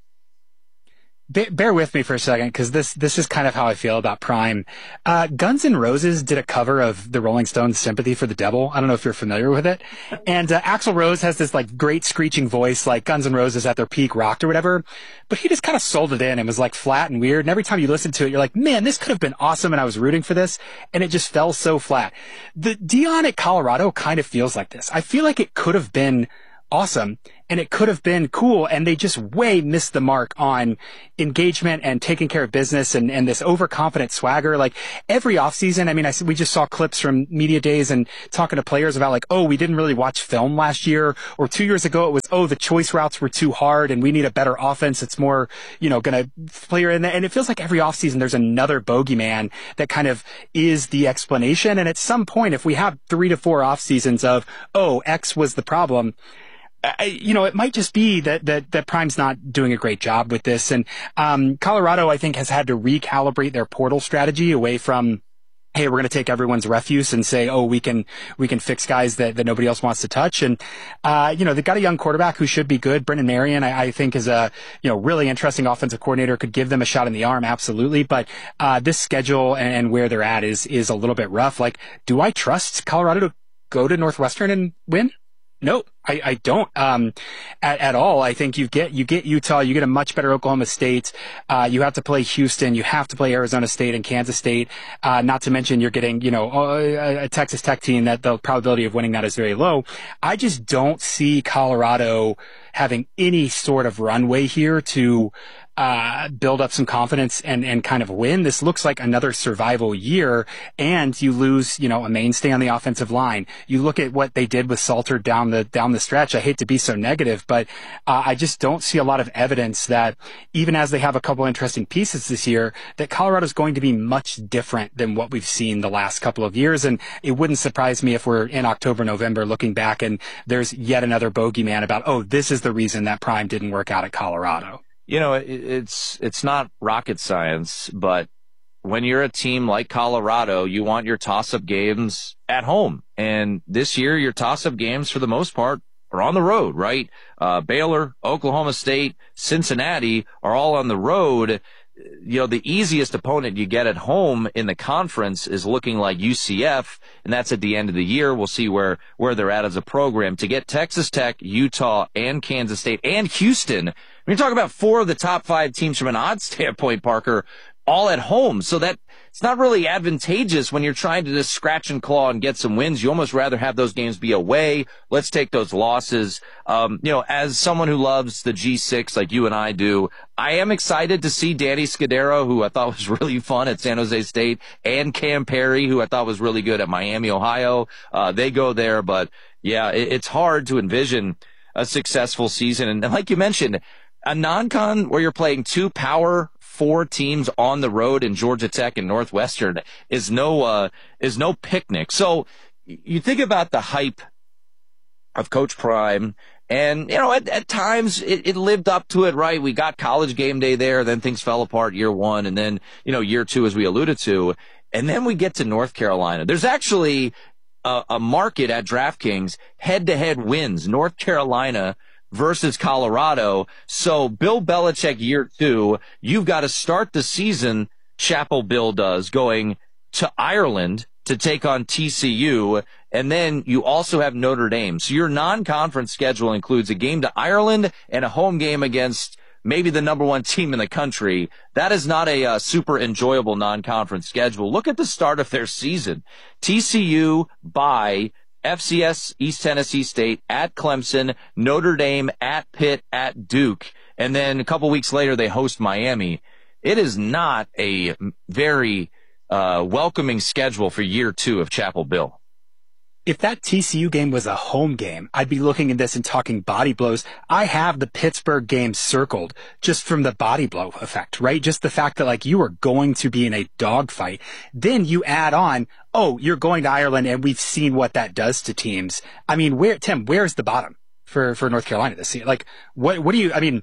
[SPEAKER 11] Bear with me for a second, because this this is kind of how I feel about Prime. Uh, Guns N' Roses did a cover of the Rolling Stones' "Sympathy for the Devil." I don't know if you're familiar with it. And uh, Axl Rose has this like great screeching voice, like Guns N' Roses at their peak rocked or whatever. But he just kind of sold it in and was like flat and weird. And every time you listen to it, you're like, man, this could have been awesome, and I was rooting for this. And it just fell so flat. The Deion at Colorado kind of feels like this. I feel like it could have been awesome, and it could have been cool, and they just way missed the mark on engagement and taking care of business and, and this overconfident swagger. Like every offseason, I mean, I we just saw clips from media days and talking to players about like, oh, we didn't really watch film last year, or two years ago it was, oh, the choice routes were too hard and we need a better offense. It's more, you know, going to play in there. And it feels like every offseason there's another bogeyman that kind of is the explanation. And at some point, if we have three to four off seasons of, oh, X was the problem, I, you know, it might just be that, that, that Prime's not doing a great job with this. And, um, Colorado, I think, has had to recalibrate their portal strategy away from, hey, we're going to take everyone's refuse and say, oh, we can, we can fix guys that, that nobody else wants to touch. And, uh, you know, they've got a young quarterback who should be good. Brendan Marion, I, I think, is a, you know, really interesting offensive coordinator, could give them a shot in the arm. Absolutely. But, uh, this schedule and, and where they're at is, is a little bit rough. Like, do I trust Colorado to go to Northwestern and win? No, I, I don't, um, at, at all. I think you get, you get Utah, you get a much better Oklahoma State. Uh, you have to play Houston, you have to play Arizona State and Kansas State. Uh, not to mention you're getting, you know, a, a Texas Tech team that the probability of winning that is very low. I just don't see Colorado having any sort of runway here to, uh, build up some confidence and, and kind of win. This looks like another survival year, and you lose, you know, a mainstay on the offensive line. You look at what they did with Salter down the, down the stretch. I hate to be so negative, but, uh, I just don't see a lot of evidence that even as they have a couple interesting pieces this year, that Colorado's going to be much different than what we've seen the last couple of years. And it wouldn't surprise me if we're in October, November looking back and there's yet another bogeyman about, oh, this is the reason that Prime didn't work out at Colorado.
[SPEAKER 3] You know, it, it's it's not rocket science, but when you're a team like Colorado, you want your toss-up games at home. And this year, your toss-up games, for the most part, are on the road, right? Uh, Baylor, Oklahoma State, Cincinnati are all on the road. You know, the easiest opponent you get at home in the conference is looking like U C F, and that's at the end of the year. We'll see where, where they're at as a program. To get Texas Tech, Utah, and Kansas State, and Houston, when you talk about four of the top five teams from an odds standpoint, Parker, all at home. So that it's not really advantageous when you're trying to just scratch and claw and get some wins. You almost rather have those games be away. Let's take those losses. Um, you know, as someone who loves the G six like you and I do, I am excited to see Danny Scudero, who I thought was really fun at San Jose State, and Cam Perry, who I thought was really good at Miami, Ohio. Uh, they go there, but yeah, it, it's hard to envision a successful season. And like you mentioned, a non-con where you're playing two power four teams on the road in Georgia Tech and Northwestern is no, uh, is no picnic. So you think about the hype of Coach Prime, and, you know, at, at times it, it lived up to it, right? We got College Game Day there, then things fell apart year one, and then, you know, year two, as we alluded to, and then we get to North Carolina. There's actually a, a market at DraftKings, head-to-head wins, North Carolina versus Colorado. So Bill Belichick year two, you've got to start the season, Chapel Bill does, going to Ireland to take on T C U, and then you also have Notre Dame. So your non-conference schedule includes a game to Ireland and a home game against maybe the number one team in the country. That is not a uh, super enjoyable non-conference schedule. Look at the start of their season. T C U bye, F C S East Tennessee State at Clemson, Notre Dame at Pitt at Duke, and then a couple weeks later they host Miami. It is not a very uh welcoming schedule for year two of Chapel Bill.
[SPEAKER 11] if that T C U game was a home game, I'd be looking at this and talking body blows. I have the Pittsburgh game circled just from the body blow effect, right? Just the fact that like you are going to be in a dogfight. Then you add on, oh, you're going to Ireland and we've seen what that does to teams. I mean, where, Tim, where's the bottom for, for North Carolina this year? Like, what, what do you, I mean,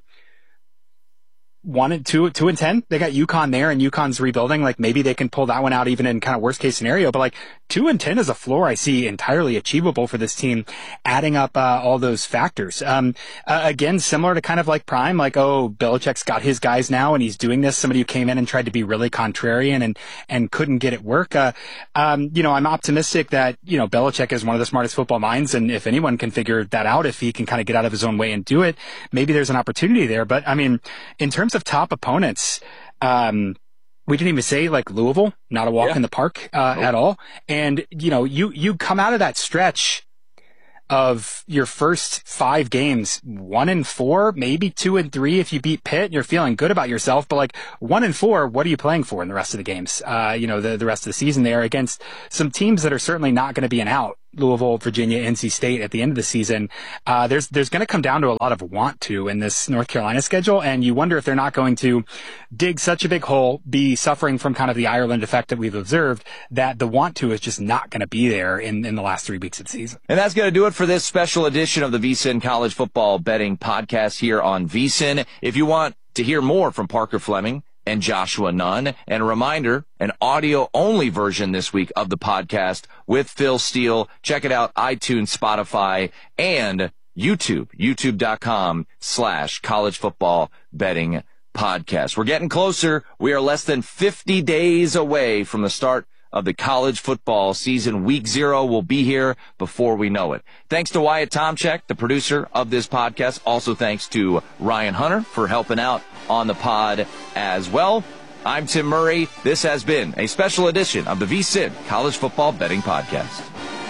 [SPEAKER 11] one and two, two and ten. They got UConn there, and UConn's rebuilding. Like maybe they can pull that one out, even in kind of worst case scenario. But like two and ten is a floor I see entirely achievable for this team, adding up uh, all those factors. Um, uh, again, similar to kind of like Prime, like oh, Belichick's got his guys now, and he's doing this. Somebody who came in and tried to be really contrarian and and couldn't get it work. Uh, um, you know, I'm optimistic that you know Belichick is one of the smartest football minds, and if anyone can figure that out, if he can kind of get out of his own way and do it, maybe there's an opportunity there. But I mean, in terms of of top opponents, um, we didn't even say like Louisville, not a walk yeah. in the park, uh, nope. at all. And, you know, you, you come out of that stretch of your first five games, one and four, maybe two and three. If you beat Pitt, you're feeling good about yourself, but like one and four, what are you playing for in the rest of the games? Uh, you know, the, the rest of the season there against some teams that are certainly not going to be an out. Louisville, Virginia, N C State at the end of the season. Uh, there's, there's going to come down to a lot of want to in this North Carolina schedule. And you wonder if they're not going to dig such a big hole, be suffering from kind of the Ireland effect that we've observed, that the want to is just not going to be there in, in the last three weeks of the season.
[SPEAKER 3] And that's going to do it for this special edition of the VSiN College Football Betting Podcast here on VSiN. If you want to hear more from Parker Fleming and Joshua Nunn, and a reminder, an audio-only version this week of the podcast with Phil Steele. Check it out, iTunes, Spotify, and YouTube, youtube.com slash college football betting podcast. We're getting closer. We are less than fifty days away from the start of the college football season. Week zero will be here before we know it. Thanks to Wyatt Tomchek, the producer of this podcast. Also thanks to Ryan Hunter for helping out on the pod as well. I'm Tim Murray. This has been a special edition of the VSiN College Football Betting Podcast.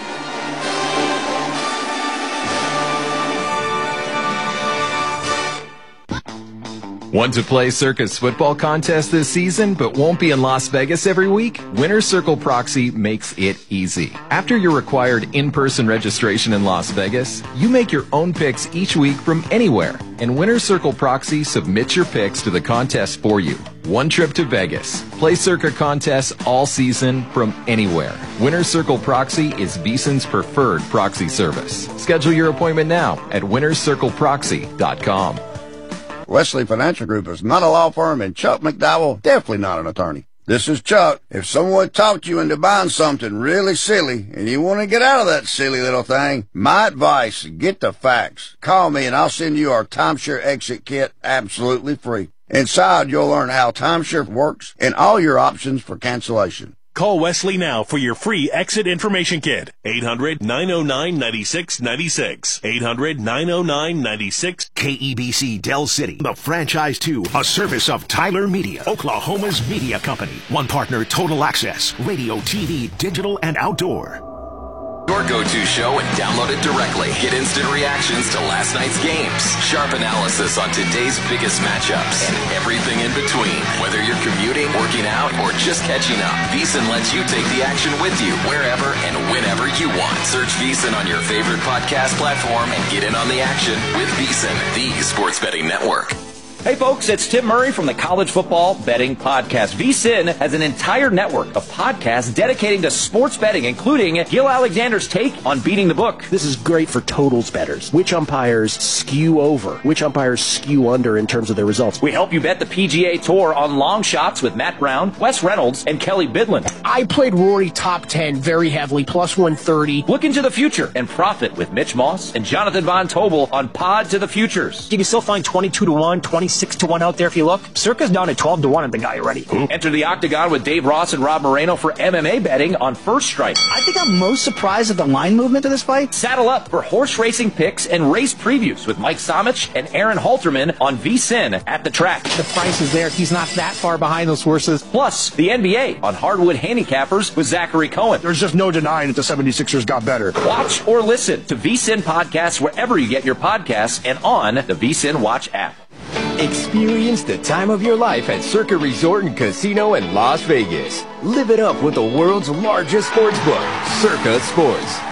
[SPEAKER 20] Want to play Circa's football contest this season, but won't be in Las Vegas every week? Winner's Circle Proxy makes it easy. After your required in-person registration in Las Vegas, you make your own picks each week from anywhere, and Winner's Circle Proxy submits your picks to the contest for you. One trip to Vegas. Play Circa contests all season from anywhere. Winner's Circle Proxy is VSiN's preferred proxy service. Schedule your appointment now at winners circle proxy dot com.
[SPEAKER 21] Wesley Financial Group is not a law firm, and Chuck McDowell definitely not an attorney. This is Chuck. If someone talked you into buying something really silly and you want to get out of that silly little thing, my advice, get the facts. Call me and I'll send you our timeshare exit kit absolutely free. Inside, you'll learn how timeshare works and all your options for cancellation.
[SPEAKER 22] Call Wesley now for your free exit information kit. eight hundred, nine oh nine, nine six nine six. eight hundred, nine oh nine, nine six.
[SPEAKER 23] K E B C Del City, the franchise to a service of Tyler Media, Oklahoma's media company. One partner, Total Access, radio, T V, digital, and outdoor.
[SPEAKER 2] Your go-to show and download it directly. Get instant reactions to last night's games, sharp analysis on today's biggest matchups, and everything in between. Whether you're commuting, working out, or just catching up, VSiN lets you take the action with you wherever and whenever you want. Search VSiN on your favorite podcast platform and get in on the action with VSiN, the sports betting network.
[SPEAKER 3] Hey folks, it's Tim Murray from the College Football Betting Podcast. VSiN has an entire network of podcasts dedicating to sports betting, including Gil Alexander's take on beating the book.
[SPEAKER 10] This is great for totals bettors. Which umpires skew over? Which umpires skew under in terms of their results?
[SPEAKER 3] We help you bet the P G A Tour on long shots with Matt Brown, Wes Reynolds, and Kelly Bidlin.
[SPEAKER 24] I played Rory top ten very heavily, plus one thirty.
[SPEAKER 3] Look into the future and profit with Mitch Moss and Jonathan Von Tobel on Pod to the Futures.
[SPEAKER 24] You can still find twenty-two to one, twenty-six to one out there if you look. Circa's down at twelve to one at the guy already.
[SPEAKER 3] Ooh. Enter the Octagon with Dave Ross and Rob Moreno for M M A betting on First Strike.
[SPEAKER 24] I think I'm most surprised at the line movement of this fight.
[SPEAKER 3] Saddle up for horse racing picks and race previews with Mike Somich and Aaron Halterman on VSiN at the track.
[SPEAKER 24] The price is there. He's not that far behind those horses.
[SPEAKER 3] Plus, the N B A on Hardwood Handicappers with Zachary Cohen.
[SPEAKER 25] There's just no denying that the seventy-sixers got better.
[SPEAKER 3] Watch or listen to VSiN podcasts wherever you get your podcasts and on the VSiN Watch app.
[SPEAKER 26] Experience the time of your life at Circa Resort and Casino in Las Vegas. Live it up with the world's largest sports book, Circa Sports.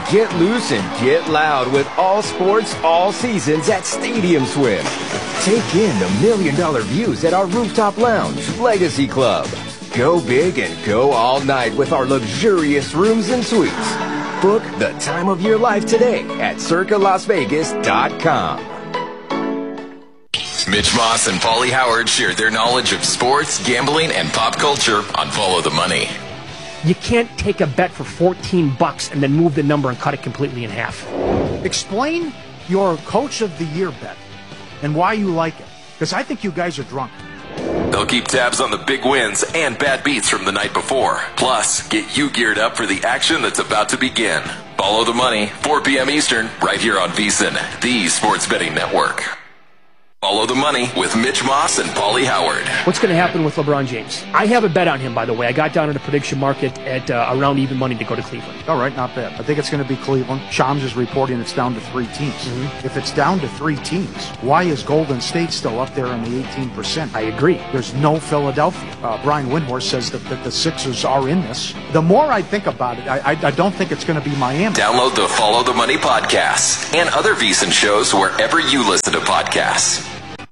[SPEAKER 26] Get loose and get loud with all sports, all seasons at Stadium Swim. Take in the million dollar views at our rooftop lounge, Legacy Club. Go big and go all night with our luxurious rooms and suites. Book the time of your life today at circa las vegas dot com.
[SPEAKER 2] Mitch Moss and Paulie Howard shared their knowledge of sports, gambling, and pop culture on Follow the Money.
[SPEAKER 24] You can't take a bet for fourteen bucks and then move the number and cut it completely in half.
[SPEAKER 1] Explain your Coach of the Year bet and why you like it. Because I think you guys are drunk.
[SPEAKER 2] They'll keep tabs on the big wins and bad beats from the night before. Plus, get you geared up for the action that's about to begin. Follow the Money, four p.m. Eastern, right here on VSiN, the sports betting network. Follow the Money with Mitch Moss and Paulie Howard.
[SPEAKER 24] What's going to happen with LeBron James? I have a bet on him, by the way. I got down in the prediction market at uh, around even money to go to Cleveland.
[SPEAKER 1] All right, not bad. I think it's going to be Cleveland. Shams is reporting it's down to three teams. Mm-hmm. If it's down to three teams, why is Golden State still up there in the eighteen percent?
[SPEAKER 24] I agree.
[SPEAKER 1] There's no Philadelphia. Uh, Brian Windhorst says that, that the Sixers are in this. The more I think about it, I, I, I don't think it's going to be Miami.
[SPEAKER 2] Download the Follow the Money podcast and other VSiN shows wherever you listen to podcasts.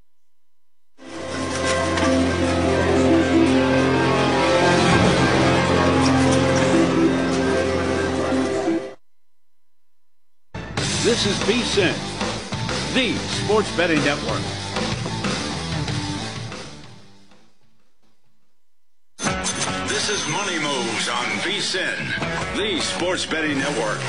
[SPEAKER 4] This is VSiN, the sports betting network. This is Money Moves on VSiN, the sports betting network.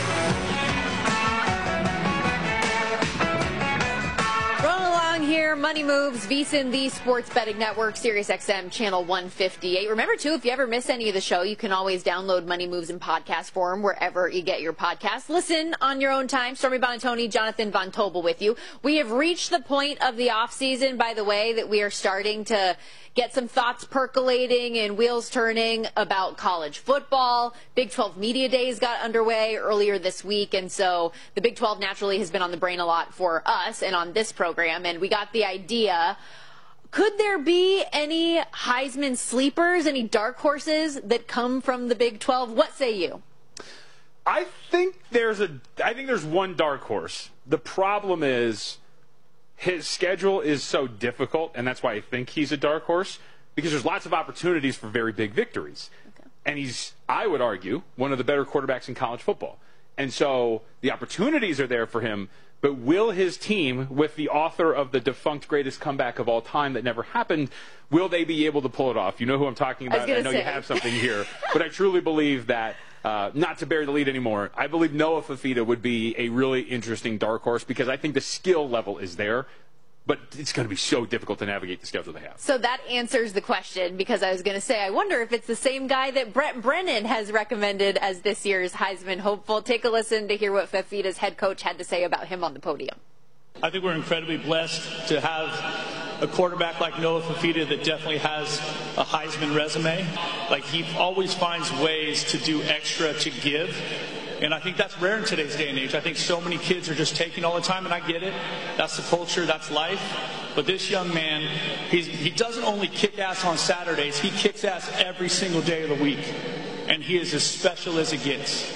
[SPEAKER 5] Rolling along here, Money Moves, VSiN, the sports betting network, Sirius X M channel one fifty-eight. Remember, too, if you ever miss any of the show, you can always download Money Moves in podcast form wherever you get your podcasts. Listen on your own time. Stormy Bonatoni, Jonathan Von Tobel with you. We have reached the point of the offseason, by the way, that we are starting to get some thoughts percolating and wheels turning about college football. Big twelve Media Days got underway earlier this week, and so the Big twelve naturally has been on the brain a lot for us and on this program, and we got the idea. Could there be any Heisman sleepers, any dark horses that come from the Big twelve? What say you?
[SPEAKER 7] I think there's a I think there's one dark horse. The problem is his schedule is so difficult, and that's why I think he's a dark horse, because there's lots of opportunities for very big victories. Okay. And he's, I would argue, one of the better quarterbacks in college football. And so the opportunities are there for him, but will his team, with the author of the defunct greatest comeback of all time that never happened, will they be able to pull it off? You know who I'm talking about. I, I know say. You have something here. But I truly believe that, uh, not to bury the lead anymore, I believe Noah Fifita would be a really interesting dark horse, because I think the skill level is there. But it's going to be so difficult to navigate the schedule they have.
[SPEAKER 5] So that answers the question, because I was going to say, I wonder if it's the same guy that Brett Brennan has recommended as this year's Heisman hopeful. Take a listen to hear what Fifita's head coach had to say about him on the podium.
[SPEAKER 8] I think we're incredibly blessed to have a quarterback like Noah Fifita that definitely has a Heisman resume. Like, he always finds ways to do extra to give. And I think that's rare in today's day and age. I think so many kids are just taking all the time, and I get it. That's the culture, that's life. But this young man, he's, he doesn't only kick ass on Saturdays, he kicks ass every single day of the week. And he is as special as it gets.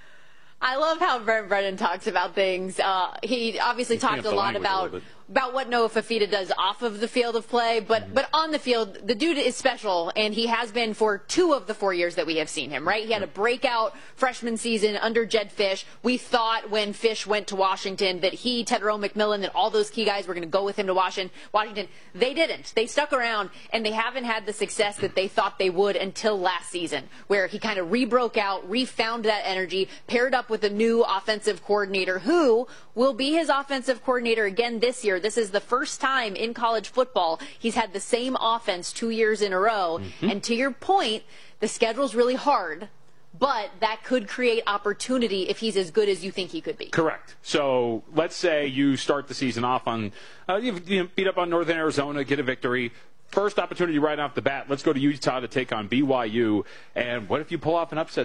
[SPEAKER 5] I love how Brent Brennan talks about things. Uh, he obviously talked a lot about a about what Noah Fifita does off of the field of play, but mm-hmm. but on the field, the dude is special, and he has been for two of the four years that we have seen him, right? He had a breakout freshman season under Jedd Fisch. We thought when Fisch went to Washington that he, Tetairoa McMillan, that all those key guys were going to go with him to Washington. Washington. They didn't. They stuck around, and they haven't had the success that they thought they would until last season, where he kind of re-broke out, refound that energy, paired up with a new offensive coordinator who will be his offensive coordinator again this year. This is the first time in college football he's had the same offense two years in a row. Mm-hmm. And to your point, the schedule's really hard, but that could create opportunity if he's as good as you think he could be.
[SPEAKER 7] Correct. So let's say you start the season off on, uh, you know, beat up on Northern Arizona, get a victory. First opportunity right off the bat, let's go to Utah to take on B Y U. And what if you pull off an upset there?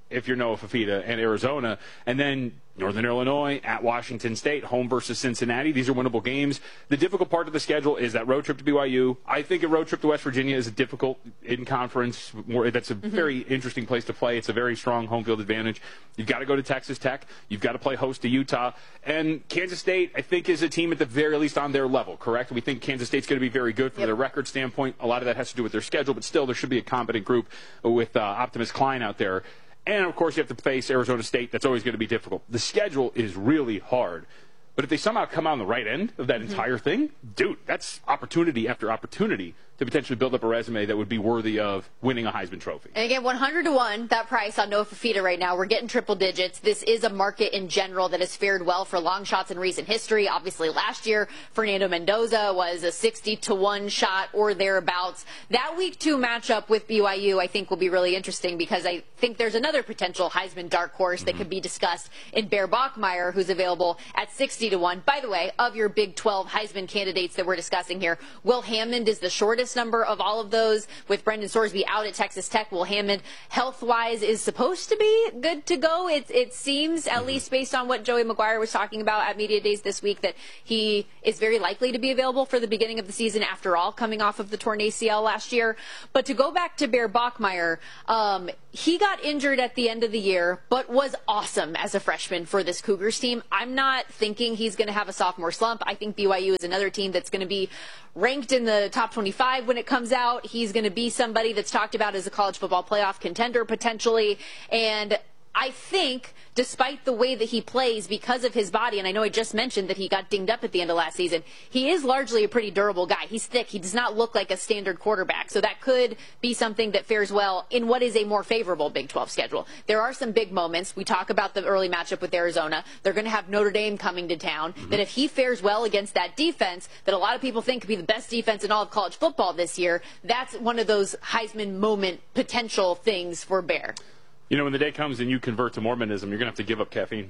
[SPEAKER 7] if you're Noah Fifita and Arizona. And then Northern Illinois at Washington State, home versus Cincinnati. These are winnable games. The difficult part of the schedule is that road trip to B Y U. I think a road trip to West Virginia is a difficult in-conference. More, that's a mm-hmm. very interesting place to play. It's a very strong home field advantage. You've got to go to Texas Tech. You've got to play host to Utah. And Kansas State, I think, is a team at the very least on their level, correct? We think Kansas State's going to be very good from
[SPEAKER 5] yep.
[SPEAKER 7] their record standpoint. A lot of that has to do with their schedule, but still there should be a competent group with uh, Optimus Klein out there. And, of course, you have to face Arizona State. That's always going to be difficult. The schedule is really hard. But if they somehow come out on the right end of that mm-hmm. entire thing, dude, that's opportunity after opportunity to potentially build up a resume that would be worthy of winning a Heisman Trophy.
[SPEAKER 5] And again, one hundred to one, that price on Noah Fifita right now. We're getting triple digits. This is a market in general that has fared well for long shots in recent history. Obviously, last year, Fernando Mendoza was a sixty to one shot or thereabouts. That week two matchup with B Y U, I think, will be really interesting because I think there's another potential Heisman dark horse mm-hmm. that could be discussed in Bear Bachmeier, who's available at sixty to one. By the way, of your Big twelve Heisman candidates that we're discussing here, Will Hammond is the shortest number of all of those. With Brendan Sorsby out at Texas Tech, Will Hammond, health-wise, is supposed to be good to go. It, it seems, at least based on what Joey McGuire was talking about at Media Days this week, that he is very likely to be available for the beginning of the season after all, coming off of the torn A C L last year. But to go back to Bear Bachmeier, um, he got injured at the end of the year, but was awesome as a freshman for this Cougars team. I'm not thinking he's going to have a sophomore slump. I think B Y U is another team that's going to be ranked in the top twenty-five when it comes out. He's going to be somebody that's talked about as a college football playoff contender potentially. And I think, despite the way that he plays because of his body, and I know I just mentioned that he got dinged up at the end of last season, he is largely a pretty durable guy. He's thick. He does not look like a standard quarterback. So that could be something that fares well in what is a more favorable Big twelve schedule. There are some big moments. We talk about the early matchup with Arizona. They're going to have Notre Dame coming to town. Mm-hmm. That if he fares well against that defense, that a lot of people think could be the best defense in all of college football this year, that's one of those Heisman moment potential things for Bear.
[SPEAKER 7] You know, when the day comes and you convert to Mormonism, you're going to have to give up caffeine.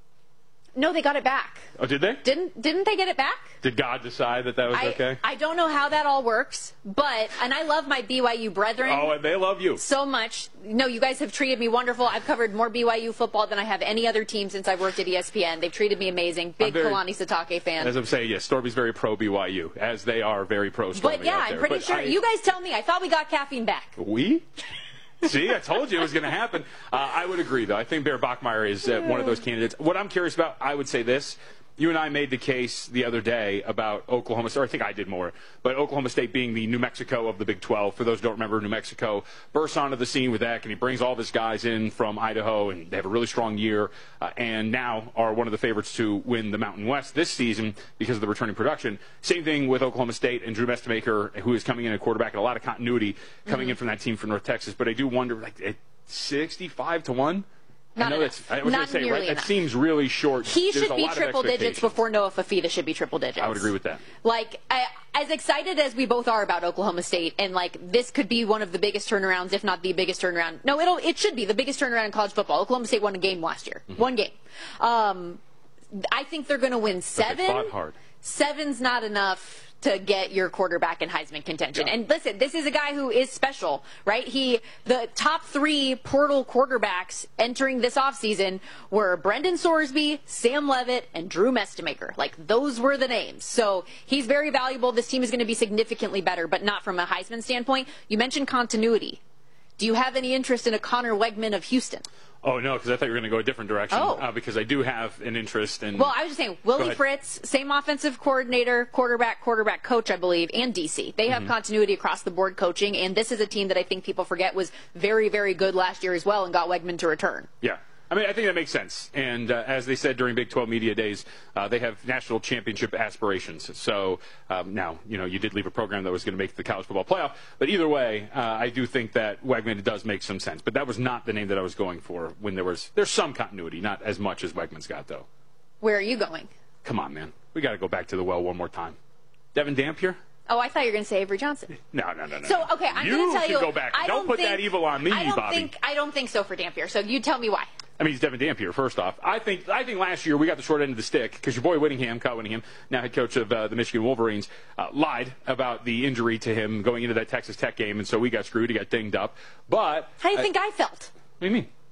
[SPEAKER 5] No, they got it back.
[SPEAKER 7] Oh, did they?
[SPEAKER 5] Didn't Didn't they get it back?
[SPEAKER 7] Did God decide that that was
[SPEAKER 5] I,
[SPEAKER 7] okay?
[SPEAKER 5] I don't know how that all works, but, and I love my B Y U brethren.
[SPEAKER 7] Oh, and they love you.
[SPEAKER 5] So much. No, you guys have treated me wonderful. I've covered more B Y U football than I have any other team since I've worked at E S P N. They've treated me amazing. Big very, Kalani Sitake fan.
[SPEAKER 7] As I'm saying, yes, Storby's very pro B Y U, as they are very pro Stormy.
[SPEAKER 5] But yeah, I'm pretty
[SPEAKER 7] but
[SPEAKER 5] sure.
[SPEAKER 7] I,
[SPEAKER 5] you guys tell me. I thought we got caffeine back.
[SPEAKER 7] We? See, I told you it was going to happen. Uh, I would agree, though. I think Bear Bachmeier is uh, one of those candidates. What I'm curious about, I would say this. You and I made the case the other day about Oklahoma State, or I think I did more, but Oklahoma State being the New Mexico of the Big twelve. For those who don't remember, New Mexico bursts onto the scene with Eck, and he brings all of his guys in from Idaho, and they have a really strong year, uh, and now are one of the favorites to win the Mountain West this season because of the returning production. Same thing with Oklahoma State and Drew Mestemaker, who is coming in at quarterback, and a lot of continuity coming mm-hmm. in from that team from North Texas. But I do wonder, like, at sixty-five to one?
[SPEAKER 5] Not
[SPEAKER 7] I know
[SPEAKER 5] enough.
[SPEAKER 7] that's. I was going
[SPEAKER 5] Not
[SPEAKER 7] to say,
[SPEAKER 5] nearly
[SPEAKER 7] right?
[SPEAKER 5] enough.
[SPEAKER 7] That seems really short.
[SPEAKER 5] He
[SPEAKER 7] There's
[SPEAKER 5] should be triple digits before Noah Fifita should be triple digits.
[SPEAKER 7] I would agree with that.
[SPEAKER 5] Like, I, as excited as we both are about Oklahoma State, and like this could be one of the biggest turnarounds, if not the biggest turnaround. No, it'll it should be the biggest turnaround in college football. Oklahoma State won a game last year. Mm-hmm. One game. Um, I think they're going to win seven.
[SPEAKER 7] But they fought hard.
[SPEAKER 5] Seven's not enough to get your quarterback in Heisman contention.
[SPEAKER 7] Yeah.
[SPEAKER 5] And listen, this is a guy who is special, right? He, the top three portal quarterbacks entering this offseason were Brendan Sorsby, Sam Levitt, and Drew Mestemaker. Like, those were the names. So he's very valuable. This team is going to be significantly better, but not from a Heisman standpoint. You mentioned continuity. Do you have any interest in a Connor Wegman of Houston?
[SPEAKER 7] Oh, no, because I thought you were going to go a different direction.
[SPEAKER 5] Oh.
[SPEAKER 7] Uh, because I do have an interest in...
[SPEAKER 5] Well, I was just saying, Willie Fritz, same offensive coordinator, quarterback, quarterback coach, I believe, and D C. They have mm-hmm. continuity across the board coaching, and this is a team that I think people forget was very, very good last year as well and got Wegman to return.
[SPEAKER 7] Yeah. I mean, I think that makes sense. And uh, as they said during Big twelve Media Days, uh, they have national championship aspirations. So um, now, you know, you did leave a program that was going to make the college football playoff. But either way, uh, I do think that Wegman does make some sense. But that was not the name that I was going for when there was – there's some continuity, not as much as Wegman's got, though.
[SPEAKER 5] Where are you going?
[SPEAKER 7] Come on, man. We got to go back to the well one more time. Devin Dampier?
[SPEAKER 5] Oh, I thought you were going to say Avery Johnson.
[SPEAKER 7] No, no, no, no.
[SPEAKER 5] So, okay, I'm going to tell you.
[SPEAKER 7] You should go back.
[SPEAKER 5] I
[SPEAKER 7] don't,
[SPEAKER 5] don't
[SPEAKER 7] put
[SPEAKER 5] think,
[SPEAKER 7] that evil on me,
[SPEAKER 5] I don't
[SPEAKER 7] Bobby.
[SPEAKER 5] Think, I don't think so for Dampier. So you tell me why.
[SPEAKER 7] I mean, he's Devin Dampier, first off. I think I think last year we got the short end of the stick because your boy Whittingham, Kyle Whittingham, now head coach of uh, the Michigan Wolverines, uh, lied about the injury to him going into that Texas Tech game, and so we got screwed. He got dinged up. But
[SPEAKER 5] how do you uh, think I felt?
[SPEAKER 7] What do you mean?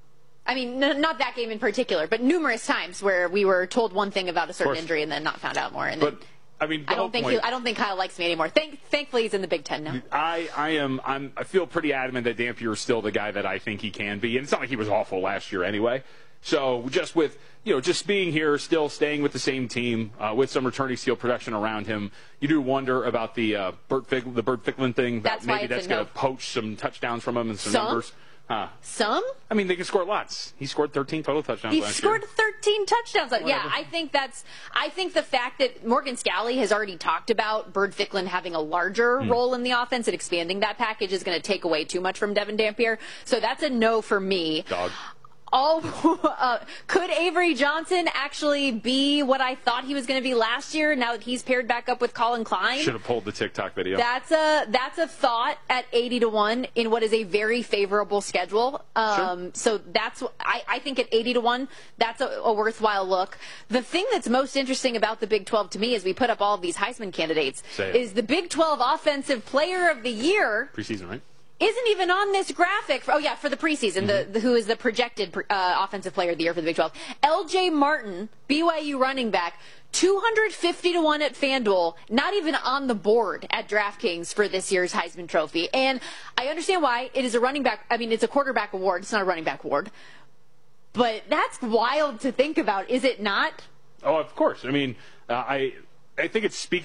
[SPEAKER 5] I mean, n- not that game in particular, but numerous times where we were told one thing about a certain injury and then not found out more. And
[SPEAKER 7] but
[SPEAKER 5] then,
[SPEAKER 7] I mean,
[SPEAKER 5] I don't think
[SPEAKER 7] point,
[SPEAKER 5] he, I don't think Kyle likes me anymore. Thank, thankfully, he's in the Big Ten now.
[SPEAKER 7] I, I am I'm I feel pretty adamant that Dampier is still the guy that I think he can be, and it's not like he was awful last year anyway. So just with you know just being here, still staying with the same team, uh, with some returning steal production around him, you do wonder about the uh, Bert Fick, the Bert Ficklin thing. That
[SPEAKER 5] That's why
[SPEAKER 7] maybe
[SPEAKER 5] it's
[SPEAKER 7] that's
[SPEAKER 5] a
[SPEAKER 7] going
[SPEAKER 5] no.
[SPEAKER 7] to poach some touchdowns from him and some,
[SPEAKER 5] Some?
[SPEAKER 7] numbers. Huh.
[SPEAKER 5] Some?
[SPEAKER 7] I mean, they can score lots. He scored thirteen total touchdowns
[SPEAKER 5] He
[SPEAKER 7] last
[SPEAKER 5] scored
[SPEAKER 7] year.
[SPEAKER 5] thirteen touchdowns. Yeah,
[SPEAKER 7] Whatever.
[SPEAKER 5] I think that's. I think the fact that Morgan Scalley has already talked about Bird Ficklin having a larger
[SPEAKER 7] Hmm.
[SPEAKER 5] role in the offense and expanding that package is going to take away too much from Devin Dampier. So that's a no for me.
[SPEAKER 7] Dog.
[SPEAKER 5] All uh, could Avery Johnson actually be what I thought he was going to be last year? Now that he's paired back up with Colin Klein,
[SPEAKER 7] Should have pulled the TikTok video.
[SPEAKER 5] that's a that's a thought at eighty to one in what is a very favorable schedule. Um,
[SPEAKER 7] Sure.
[SPEAKER 5] So that's I, I think at eighty to one, that's a, a worthwhile look. The thing that's most interesting about the Big twelve to me, as we put up all of these Heisman candidates,
[SPEAKER 7] Say it.
[SPEAKER 5] is the Big twelve Offensive Player of the Year
[SPEAKER 7] Preseason, right?
[SPEAKER 5] isn't even on this graphic. For, oh yeah, for the preseason,
[SPEAKER 7] Mm-hmm.
[SPEAKER 5] the, the who is the projected uh, offensive player of the year for the Big twelve? L J Martin, B Y U running back, two hundred fifty to one at FanDuel, not even on the board at DraftKings for this year's Heisman Trophy. And I understand why. It is a running back. I mean, it's a quarterback award. It's not a running back award. But that's wild to think about, is it not?
[SPEAKER 7] Oh, of course. I mean, uh, I I think it speaks